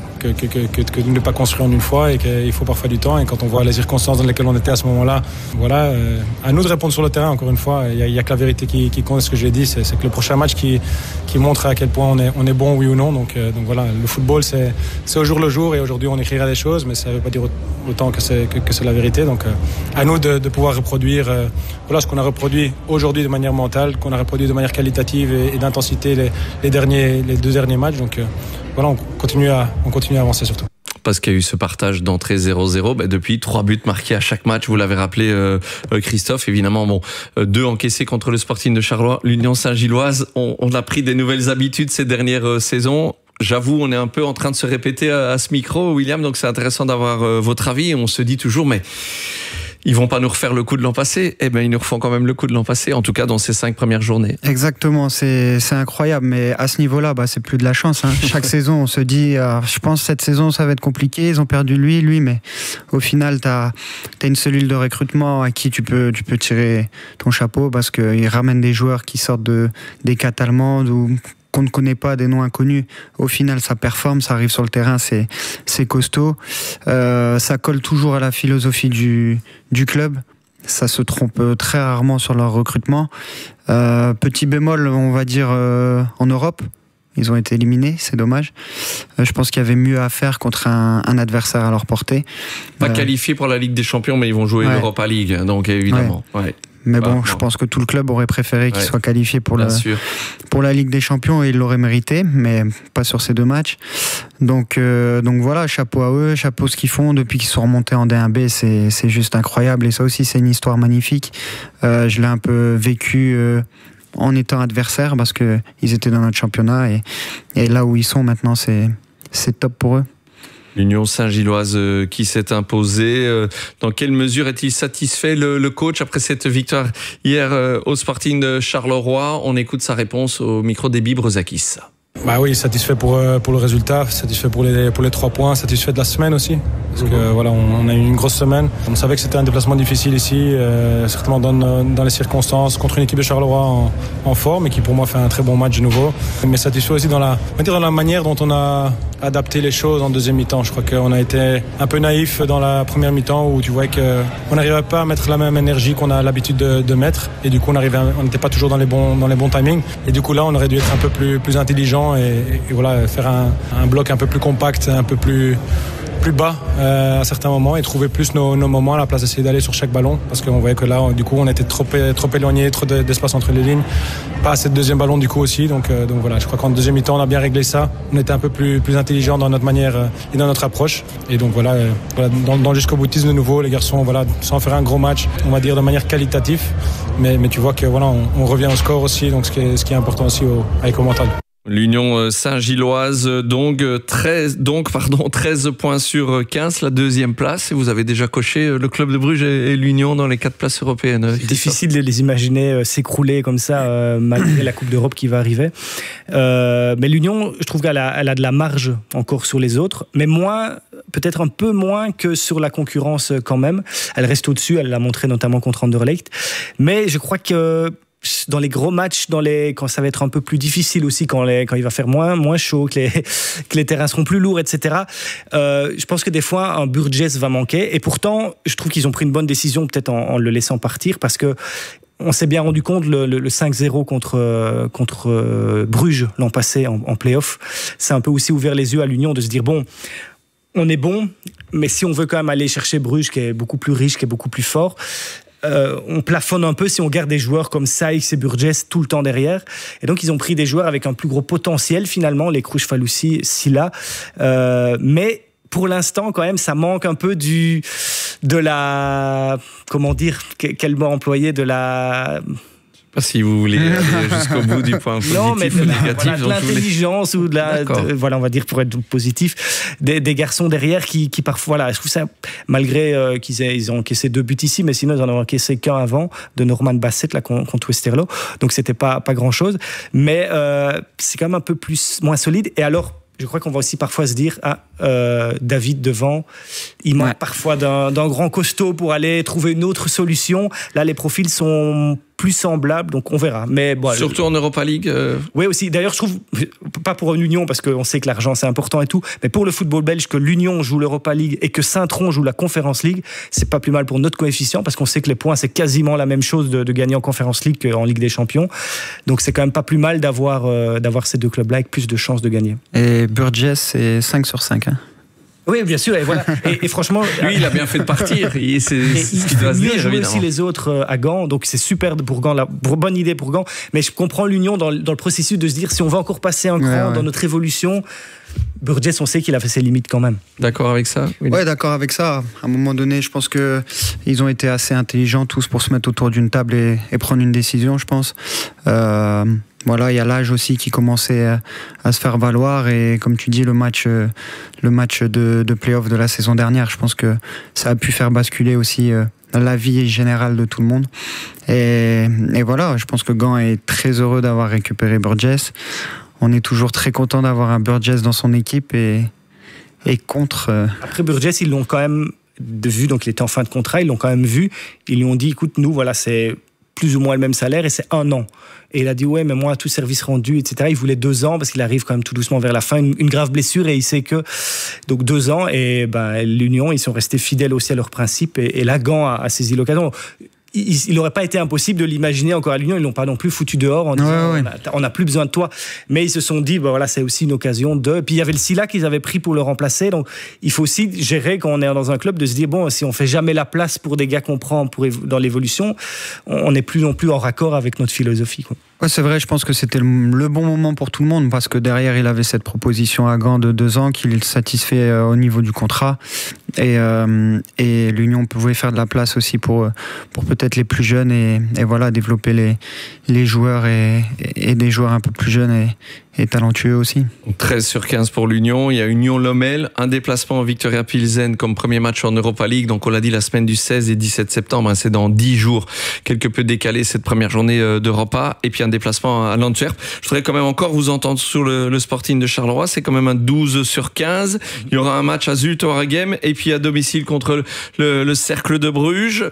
que ne pas construire en une fois et qu'il faut parfois du temps. Et quand on voit les circonstances dans lesquelles on était à ce moment-là, voilà, à nous de répondre sur le terrain. Encore une fois, il y a que la vérité qui compte. Ce que j'ai dit, c'est que le prochain match qui montre à quel point on est bon, oui ou non. Donc voilà, le football, c'est au jour le jour. Et aujourd'hui, on écrira des choses, mais ça ne veut pas dire autant que c'est la vérité. Donc à nous de pouvoir reproduire voilà ce qu'on a reproduit aujourd'hui de manière mentale, qu'on a reproduit de manière qualitative et d'intensité les deux derniers matchs. Donc voilà, on continue à avancer surtout. Parce qu'il y a eu ce partage d'entrée 0-0, depuis 3 buts marqués à chaque match, vous l'avez rappelé Christophe, évidemment 2 encaissés contre le Sporting de Charleroi. L'Union Saint-Gilloise, on a pris des nouvelles habitudes ces dernières saisons. J'avoue, on est un peu en train de se répéter à ce micro, William, donc c'est intéressant d'avoir votre avis. On se dit toujours, mais ils vont pas nous refaire le coup de l'an passé. Eh ben, ils nous refont quand même le coup de l'an passé, en tout cas dans ces 5 premières journées. Exactement, c'est incroyable, mais à ce niveau-là, c'est plus de la chance. Chaque saison, on se dit, je pense cette saison, ça va être compliqué. Ils ont perdu lui, mais au final, t'as une cellule de recrutement à qui tu peux tirer ton chapeau parce qu'ils ramènent des joueurs qui sortent des cates allemandes ou qu'on ne connaît pas, des noms inconnus. Au final, ça performe, ça arrive sur le terrain, c'est costaud. Ça colle toujours à la philosophie du club. Ça se trompe très rarement sur leur recrutement. Petit bémol, on va dire, en Europe. Ils ont été éliminés, c'est dommage. Je pense qu'il y avait mieux à faire contre un adversaire à leur portée. Pas qualifiés pour la Ligue des Champions, mais ils vont jouer l'Europa League, donc évidemment. Ouais. Mais je pense que tout le club aurait préféré qu'ils soient qualifiés pour la Ligue des Champions et ils l'auraient mérité, mais pas sur ces 2 matchs. Donc voilà, chapeau à eux, chapeau ce qu'ils font depuis qu'ils sont remontés en D1B, c'est juste incroyable. Et ça aussi, c'est une histoire magnifique. Je l'ai un peu vécu en étant adversaire parce qu'ils étaient dans notre championnat et là où ils sont maintenant, c'est top pour eux. L'Union Saint-Gilloise qui s'est imposée. Dans quelle mesure est-il satisfait le coach après cette victoire hier au Sporting de Charleroi? On écoute sa réponse au micro d'Ebi Brouzakis. Oui, satisfait pour le résultat, satisfait pour les 3 points, satisfait de la semaine aussi. Parce que voilà, on a eu une grosse semaine. On savait que c'était un déplacement difficile ici, certainement dans les circonstances, contre une équipe de Charleroi en forme et qui pour moi fait un très bon match de nouveau. Mais satisfait aussi dans la manière dont on a adapté les choses en deuxième mi-temps. Je crois qu'on a été un peu naïf dans la première mi-temps où tu vois qu'on n'arrivait pas à mettre la même énergie qu'on a l'habitude de mettre. Et du coup, on n'était pas toujours dans les bons timings. Et du coup, là, on aurait dû être un peu plus intelligent et voilà, faire un bloc un peu plus compact, un peu plus bas à certains moments et trouver plus nos moments à la place d'essayer d'aller sur chaque ballon parce qu'on voyait que là du coup on était trop éloigné, trop d'espace entre les lignes, pas assez de deuxième ballon du coup aussi, donc voilà, je crois qu'en deuxième mi-temps on a bien réglé ça, on était un peu plus intelligent dans notre manière et dans notre approche et donc voilà dans jusqu'au boutisme de nouveau les garçons, voilà, sans faire un gros match on va dire de manière qualitative mais tu vois que voilà on revient au score aussi, donc ce qui est important aussi avec au mental. L'Union Saint-Gilloise, donc 13 points sur 15, la 2e place. Et vous avez déjà coché le club de Bruges et l'Union dans les 4 places européennes. C'est difficile de les imaginer s'écrouler comme ça, malgré la Coupe d'Europe qui va arriver. Mais l'Union, je trouve qu'elle a de la marge encore sur les autres, mais peut-être un peu moins que sur la concurrence quand même. Elle reste au-dessus, elle l'a montré notamment contre Anderlecht. Mais je crois que dans les gros matchs, quand ça va être un peu plus difficile aussi, quand il va faire moins chaud, que les terrains seront plus lourds, etc. Je pense que des fois, un Burgess va manquer. Et pourtant, je trouve qu'ils ont pris une bonne décision, peut-être en le laissant partir, parce que on s'est bien rendu compte, le 5-0 contre Bruges l'an passé en play-off, c'est un peu aussi ouvert les yeux à l'Union de se dire, on est bon, mais si on veut quand même aller chercher Bruges, qui est beaucoup plus riche, qui est beaucoup plus fort, on plafonne un peu si on garde des joueurs comme Sykes et Burgess tout le temps derrière. Et donc, ils ont pris des joueurs avec un plus gros potentiel, finalement, les Krouch-Faloussi, Silla. Mais pour l'instant, quand même, ça manque un peu de la... Comment dire? Quel mot employer? De la... Pas si vous voulez aller jusqu'au bout du point positif non, mais ou négatif. De l'intelligence ou de la... voilà, on va dire pour être positif. Des garçons derrière qui parfois... Voilà, je trouve ça, malgré qu'ils ont encaissé 2 buts ici, mais sinon ils en ont encaissé qu'un avant, de Norman Bassett, là, contre Westerlo. Donc c'était pas grand-chose. Mais c'est quand même un peu moins solide. Et alors, je crois qu'on va aussi parfois se dire, David devant, il manque parfois d'un grand costaud pour aller trouver une autre solution. Là, les profils sont plus semblables, donc on verra. Mais bon, surtout en Europa League. Oui, aussi. D'ailleurs, je trouve, pas pour l'Union, parce qu'on sait que l'argent c'est important et tout, mais pour le football belge, que l'Union joue l'Europa League et que Saint-Tron joue la Conference League, c'est pas plus mal pour notre coefficient, parce qu'on sait que les points, c'est quasiment la même chose de gagner en Conference League qu'en Ligue des Champions. Donc c'est quand même pas plus mal d'avoir ces 2 clubs-là avec plus de chances de gagner. Et Burgess, c'est 5 sur 5. Hein. Oui, bien sûr, et voilà. Et franchement, lui, il a bien fait de partir. C'est ce qu'il doit se dire, évidemment. Aussi les autres à Gand, donc c'est super pour Gand, bonne idée pour Gand. Mais je comprends l'Union dans le processus de se dire si on va encore passer un cran dans notre évolution. Burgess, on sait qu'il a fait ses limites quand même. D'accord avec ça? Oui, d'accord avec ça. À un moment donné, je pense qu'ils ont été assez intelligents tous pour se mettre autour d'une table et prendre une décision, je pense. Voilà, il y a l'âge aussi qui commençait à se faire valoir, et comme tu dis, le match de play-off de la saison dernière, je pense que ça a pu faire basculer aussi la vie générale de tout le monde. Et voilà, je pense que Gand est très heureux d'avoir récupéré Burgess. On est toujours très content d'avoir un Burgess dans son équipe et contre... Après Burgess, ils l'ont quand même vu, donc il était en fin de contrat, ils l'ont quand même vu, ils lui ont dit, écoute, nous, voilà, c'est plus ou moins le même salaire et c'est 1 an. Et il a dit, ouais, mais moi, tout service rendu, etc. Il voulait 2 ans parce qu'il arrive quand même tout doucement vers la fin, une grave blessure, et il sait que... Donc 2 ans, et l'Union, ils sont restés fidèles aussi à leurs principes, et là, Gand a saisi l'occasion. Il n'aurait pas été impossible de l'imaginer encore à l'Union. Ils l'ont pas non plus foutu dehors en disant on n'a plus besoin de toi. Mais ils se sont dit voilà, c'est aussi une occasion de. Puis il y avait le Silla qu'ils avaient pris pour le remplacer. Donc il faut aussi gérer quand on est dans un club de se dire bon, si on fait jamais la place pour des gars qu'on prend dans l'évolution, on n'est plus non plus en raccord avec notre philosophie, quoi. Ouais, c'est vrai, je pense que c'était le bon moment pour tout le monde, parce que derrière il avait cette proposition à Gand de 2 ans qu'il satisfait au niveau du contrat, et l'Union pouvait faire de la place aussi pour peut-être les plus jeunes, et voilà, développer les joueurs et des joueurs un peu plus jeunes et talentueux aussi. 13 sur 15 pour l'Union. Il y a Union-Lommel, un déplacement en Victoria Pilsen comme premier match en Europa League. Donc on l'a dit, la semaine du 16 et 17 septembre, c'est dans 10 jours, quelque peu décalé cette première journée d'Europa. Et puis un déplacement à l'Antwerp. Je voudrais quand même encore vous entendre sur le Sporting de Charleroi. C'est quand même un 12 sur 15. Il y aura un match à Zulte Waregem et puis à domicile contre le Cercle de Bruges.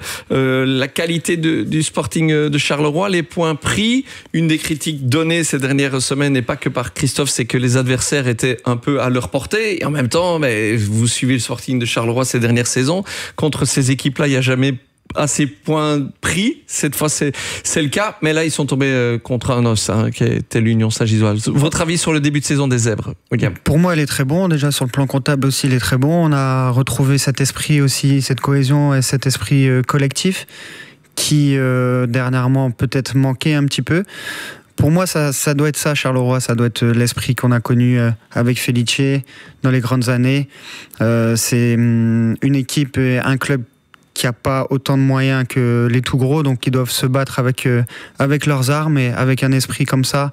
La qualité du Sporting de Charleroi, les points pris. Une des critiques données ces dernières semaines, et pas que par Christophe, c'est que les adversaires étaient un peu à leur portée, et en même temps, vous suivez le Sporting de Charleroi ces dernières saisons, contre ces équipes-là, il n'y a jamais assez points pris. Cette fois, c'est le cas, mais là, ils sont tombés contre un os, qui était l'Union Saint-Gisoise. Votre avis sur le début de saison des Zèbres, William? Pour moi, elle est très bon. Déjà, sur le plan comptable aussi, il est très bon. On a retrouvé cet esprit aussi, cette cohésion et cet esprit collectif qui, dernièrement, peut-être manquait un petit peu. Pour moi, ça doit être ça, Charleroi. Ça doit être l'esprit qu'on a connu avec Felice dans les grandes années. C'est une équipe et un club qui n'a pas autant de moyens que les tout gros, donc qui doivent se battre avec leurs armes et avec un esprit comme ça.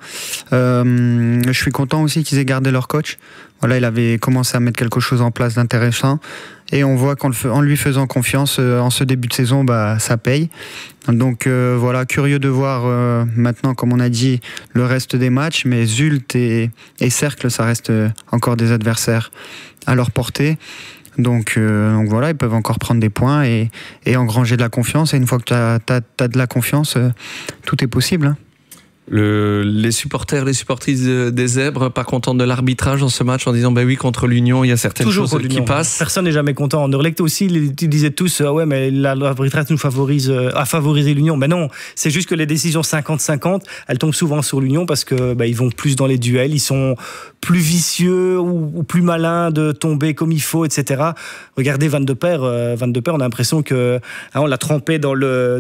Je suis content aussi qu'ils aient gardé leur coach. Voilà, il avait commencé à mettre quelque chose en place d'intéressant, et on voit qu'en lui faisant confiance en ce début de saison, ça paye. Donc voilà, curieux de voir maintenant, comme on a dit, le reste des matchs, mais Zulte et Cercle, ça reste encore des adversaires à leur portée. Donc voilà, ils peuvent encore prendre des points et engranger de la confiance. Et une fois que tu as de la confiance, tout est possible. Les supporters, les supportrices des Zèbres, pas contents de l'arbitrage dans ce match en disant oui, contre l'Union, il y a certaines choses qui passent. Personne n'est jamais content. Anderlecht aussi, ils disaient tous ouais, mais l'arbitrage nous a favorisé l'Union. Mais non, c'est juste que les décisions 50-50, elles tombent souvent sur l'Union parce que ils vont plus dans les duels, ils sont plus vicieux ou plus malins de tomber comme il faut, etc. Regardez Van de Peer, on a l'impression que on l'a trempé dans l'eau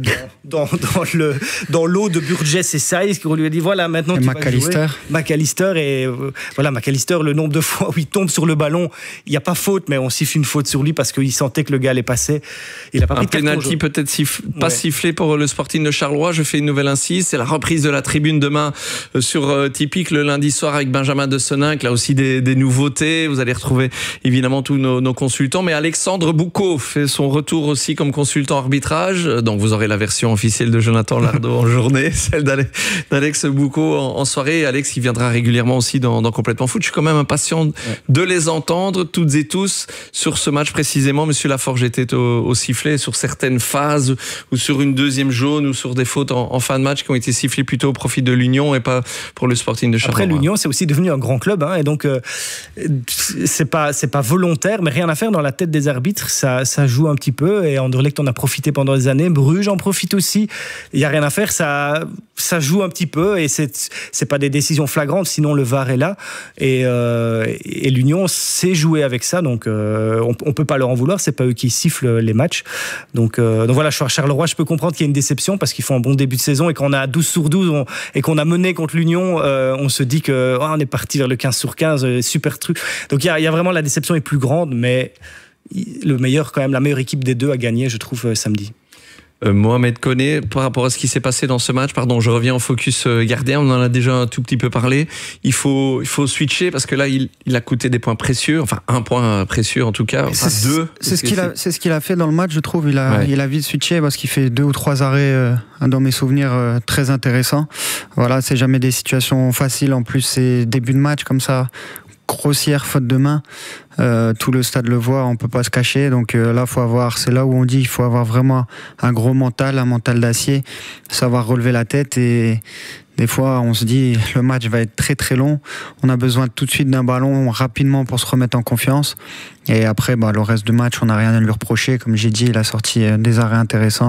de Burgess et Saïs, qui lui a dit voilà, maintenant tu vas jouer. McAllister et McAllister, le nombre de fois où il tombe sur le ballon, il n'y a pas faute, mais on siffle une faute sur lui parce qu'il sentait que le gars allait passer. Il a pas pris un penalty peut-être pas sifflé pour le Sporting de Charleroi. Je fais une nouvelle incise, c'est la reprise de la tribune demain sur Typique le lundi soir avec Benjamin de Seninck. Là aussi des nouveautés, vous allez retrouver évidemment tous nos consultants, mais Alexandre Boucaud fait son retour aussi comme consultant arbitrage, donc vous aurez la version officielle de Jonathan Lardo en journée, celle d'Alex Boucaud en soirée. Alex qui viendra régulièrement aussi dans Complètement Foot. Je suis quand même impatient de les entendre toutes et tous sur ce match précisément. Monsieur Laforge était au sifflet sur certaines phases ou sur une deuxième jaune ou sur des fautes en fin de match qui ont été sifflées plutôt au profit de l'Union et pas pour le Sporting de Charleroi. Après l'Union, c'est aussi devenu un grand club et donc c'est pas volontaire, mais rien à faire dans la tête des arbitres, ça joue un petit peu et Anderlecht en a profité pendant des années, Bruges en profite aussi. Il y a rien à faire, ça joue un petit peu et c'est pas des décisions flagrantes, sinon le VAR est là et l'Union sait jouer avec ça, donc on peut pas leur en vouloir, c'est pas eux qui sifflent les matchs. Donc voilà, Charleroi, je peux comprendre qu'il y a une déception parce qu'ils font un bon début de saison et qu'on a 12 sur 12 et qu'on a mené contre l'Union, on se dit que on est parti vers le 15 sur 15, super truc. Donc il y a vraiment, la déception est plus grande, mais la meilleure équipe des deux a gagné, je trouve, samedi. Mohamed Koné, par rapport à ce qui s'est passé dans ce match, je reviens au focus gardien, on en a déjà un tout petit peu parlé, il faut switcher parce que là il a coûté des points précieux, enfin un point précieux en tout cas, deux. C'est ce qu'il a fait dans le match, je trouve, il a vite switché parce qu'il fait 2 ou 3 arrêts dans mes souvenirs très intéressants. Voilà, c'est jamais des situations faciles, en plus c'est début de match comme ça, grossière faute de main, tout le stade le voit, on peut pas se cacher, donc là c'est là où on dit il faut avoir vraiment un gros mental, un mental d'acier, savoir relever la tête, et des fois on se dit le match va être très très long, on a besoin tout de suite d'un ballon rapidement pour se remettre en confiance, et après le reste du match on n'a rien à lui reprocher, comme j'ai dit il a sorti des arrêts intéressants.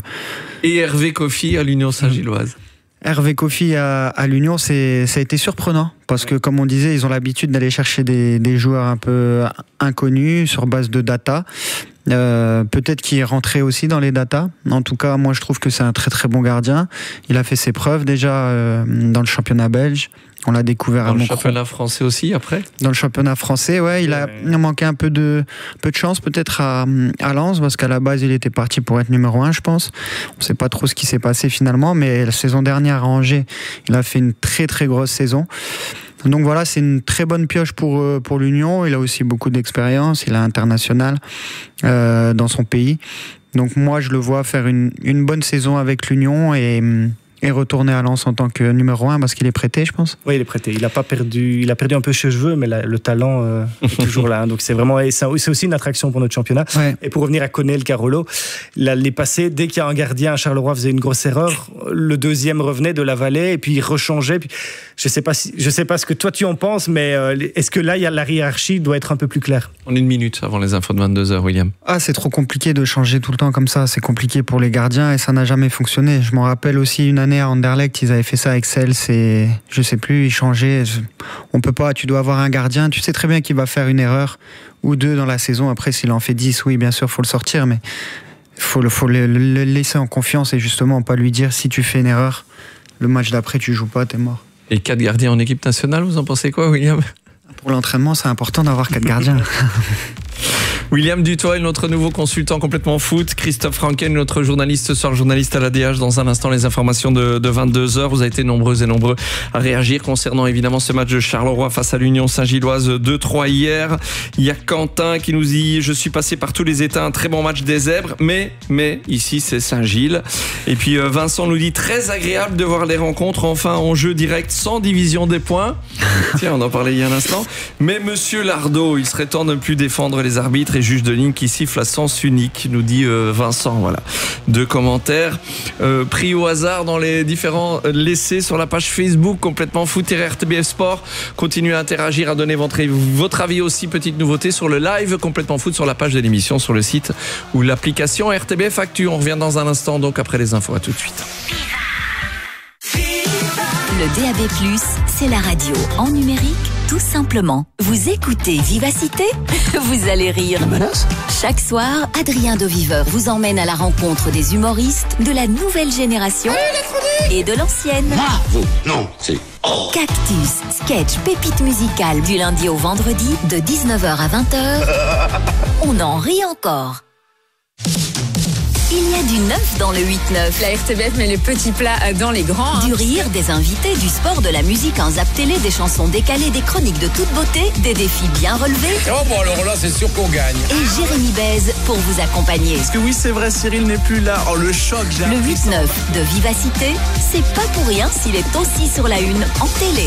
Et Hervé Kofi à l'Union Saint-Gilloise. Hervé Kofi à l'Union, ça a été surprenant parce que, comme on disait, ils ont l'habitude d'aller chercher des joueurs un peu inconnus sur base de data. Peut-être qu'il est rentré aussi dans les datas. En tout cas, moi je trouve que c'est un très très bon gardien. Il a fait ses preuves déjà dans le championnat belge. On l'a découvert dans le championnat français aussi après. Dans le championnat français, il a manqué un peu de chance peut-être à Lens, parce qu'à la base il était parti pour être numéro 1, je pense. On ne sait pas trop ce qui s'est passé finalement, mais la saison dernière à Angers, il a fait une très très grosse saison. Donc voilà, c'est une très bonne pioche pour l'Union. Il a aussi beaucoup d'expérience, il est international dans son pays. Donc moi je le vois faire une bonne saison avec l'Union et retourner à Lens en tant que numéro 1 parce qu'il est prêté, je pense. Oui, il est prêté. Il a perdu un peu ses cheveux, mais le talent est toujours là. Donc c'est aussi une attraction pour notre championnat. Ouais. Et pour revenir à Koné, le Carolo, l'année passée, dès qu'il y a un gardien à Charleroi faisait une grosse erreur, le deuxième revenait de la vallée et puis il rechangeait. Puis, je sais pas ce que toi tu en penses, mais est-ce que là la hiérarchie doit être un peu plus claire? On est une minute avant les infos de 22h, William. C'est trop compliqué de changer tout le temps comme ça. C'est compliqué pour les gardiens et ça n'a jamais fonctionné. Je m'en rappelle aussi une année à Anderlecht, ils avaient fait ça avec Cels et je sais plus, ils changeaient. On peut pas, tu dois avoir un gardien, tu sais très bien qu'il va faire une erreur ou deux dans la saison. Après, s'il en fait 10, oui, bien sûr, faut le sortir, mais faut le laisser en confiance et justement pas lui dire si tu fais une erreur, le match d'après tu joues pas, t'es mort. Et 4 gardiens en équipe nationale, vous en pensez quoi, William? Pour l'entraînement, c'est important d'avoir 4 gardiens. William Dutoil, notre nouveau consultant complètement foot. Christophe Franken, notre journaliste ce soir, journaliste à l'ADH. Dans un instant, les informations de 22h. Vous avez été nombreux et nombreux à réagir concernant évidemment ce match de Charleroi face à l'Union Saint-Gilloise 2-3 hier. Il y a Quentin qui nous dit: je suis passé par tous les états, un très bon match des Zèbres, mais ici c'est Saint-Gilles. Et puis Vincent nous dit: très agréable de voir les rencontres enfin en jeu direct sans division des points. Tiens, on en parlait il y a un instant. Mais monsieur Lardo, il serait temps de ne plus défendre les arbitres et juges de ligne qui sifflent à sens unique, nous dit Vincent. Voilà, 2 commentaires pris au hasard dans les différents laissés sur la page Facebook Complètement Foot et RTBF Sport. Continuez à interagir, à donner votre avis aussi. Petite nouveauté sur le live Complètement Foot sur la page de l'émission, sur le site ou l'application RTBF Actu. On revient dans un instant, donc après les infos. À tout de suite. Le DAB+, c'est la radio en numérique, tout simplement. Vous écoutez Vivacité, vous allez rire. Chaque soir, Adrien Doviveur vous emmène à la rencontre des humoristes de la nouvelle génération et de l'ancienne. Non, c'est... Cactus, sketch, pépite musicale du lundi au vendredi de 19h à 20h. On en rit encore. Il y a du neuf dans le 8-9. La RTBF met les petits plats dans les grands. Du rire, des invités, du sport, de la musique, un zap télé, des chansons décalées, des chroniques de toute beauté, des défis bien relevés. Oh bon, alors là, c'est sûr qu'on gagne. Et Jérémy Bèze pour vous accompagner. Parce que oui, c'est vrai, Cyril n'est plus là. Oh, le choc, j'ai Le 8-9 de Vivacité, c'est pas pour rien s'il est aussi sur la une en télé.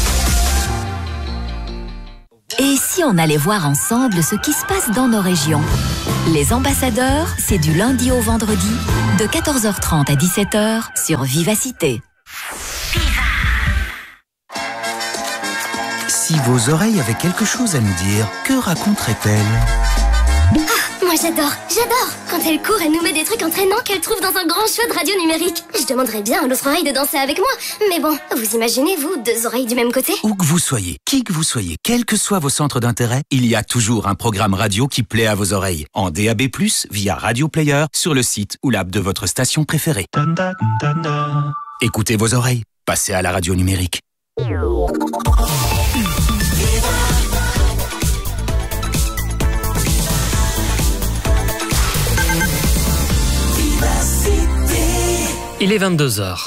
Et si on allait voir ensemble ce qui se passe dans nos régions? Les ambassadeurs, c'est du lundi au vendredi, de 14h30 à 17h sur Vivacité. Si vos oreilles avaient quelque chose à nous dire, que raconteraient-elles? Moi j'adore quand elle court, elle nous met des trucs entraînants qu'elle trouve dans un grand choix de radio numérique. Je demanderais bien à l'autre oreille de danser avec moi, mais bon, vous imaginez, vous, 2 oreilles du même côté? Où que vous soyez, qui que vous soyez, quels que soient vos centres d'intérêt, il y a toujours un programme radio qui plaît à vos oreilles. En DAB+, via Radio Player, sur le site ou l'app de votre station préférée. Écoutez vos oreilles, passez à la radio numérique. Il est 22h.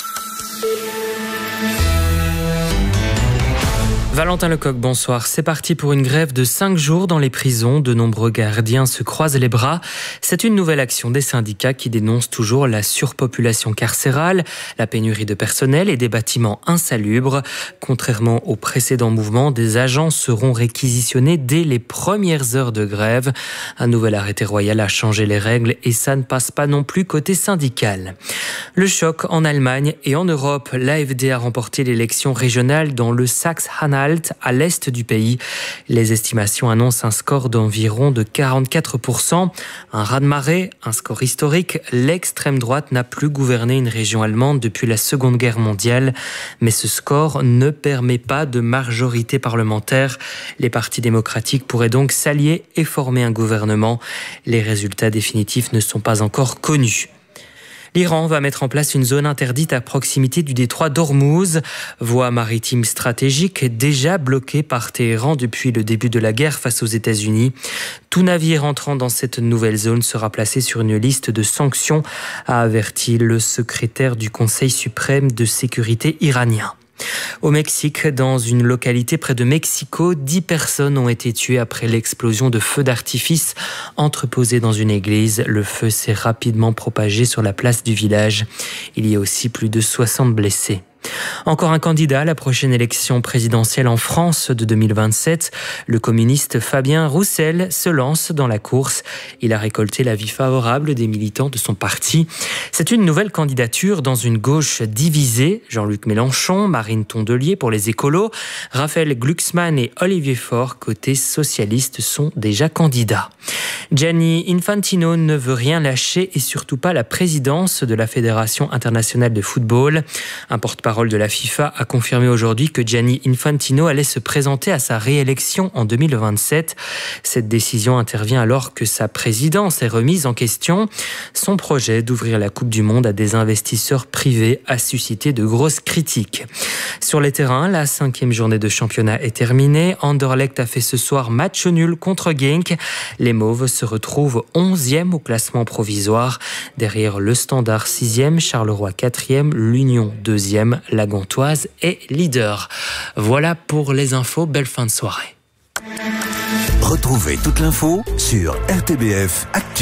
Valentin Lecoq, bonsoir. C'est parti pour une grève de 5 jours dans les prisons. De nombreux gardiens se croisent les bras. C'est une nouvelle action des syndicats qui dénoncent toujours la surpopulation carcérale, la pénurie de personnel et des bâtiments insalubres. Contrairement aux précédents mouvements, des agents seront réquisitionnés dès les premières heures de grève. Un nouvel arrêté royal a changé les règles et ça ne passe pas non plus côté syndical. Le choc en Allemagne et en Europe. L'AfD a remporté l'élection régionale dans le Saxe-Anhalt, à l'est du pays. Les estimations annoncent un score d'environ de 44%. Un raz-de-marée, un score historique. L'extrême droite n'a plus gouverné une région allemande depuis la Seconde Guerre mondiale. Mais ce score ne permet pas de majorité parlementaire. Les partis démocratiques pourraient donc s'allier et former un gouvernement. Les résultats définitifs ne sont pas encore connus. L'Iran va mettre en place une zone interdite à proximité du détroit d'Ormuz, voie maritime stratégique déjà bloquée par Téhéran depuis le début de la guerre face aux États-Unis. Tout navire entrant dans cette nouvelle zone sera placé sur une liste de sanctions, a averti le secrétaire du Conseil suprême de sécurité iranien. Au Mexique, dans une localité près de Mexico, 10 personnes ont été tuées après l'explosion de feux d'artifice entreposés dans une église. Le feu s'est rapidement propagé sur la place du village. Il y a aussi plus de 60 blessés. Encore un candidat à la prochaine élection présidentielle en France de 2027. Le communiste Fabien Roussel se lance dans la course. Il a récolté l'avis favorable des militants de son parti. C'est une nouvelle candidature dans une gauche divisée. Jean-Luc Mélenchon, Marine Tondelier pour les écolos, Raphaël Glucksmann et Olivier Faure, côté socialiste, sont déjà candidats. Gianni Infantino ne veut rien lâcher et surtout pas la présidence de la Fédération internationale de football. Un porte-parole de la FIFA a confirmé aujourd'hui que Gianni Infantino allait se présenter à sa réélection en 2027. Cette décision intervient alors que sa présidence est remise en question. Son projet d'ouvrir la Coupe du Monde à des investisseurs privés a suscité de grosses critiques. Sur les terrains, la 5e journée de championnat est terminée. Anderlecht a fait ce soir match nul contre Genk. Les Mauves se retrouvent 11e au classement provisoire. Derrière le Standard 6e, Charleroi 4e, l'Union 2e. La Gantoise est leader. Voilà pour les infos. Belle fin de soirée. Retrouvez toute l'info sur RTBF Actu.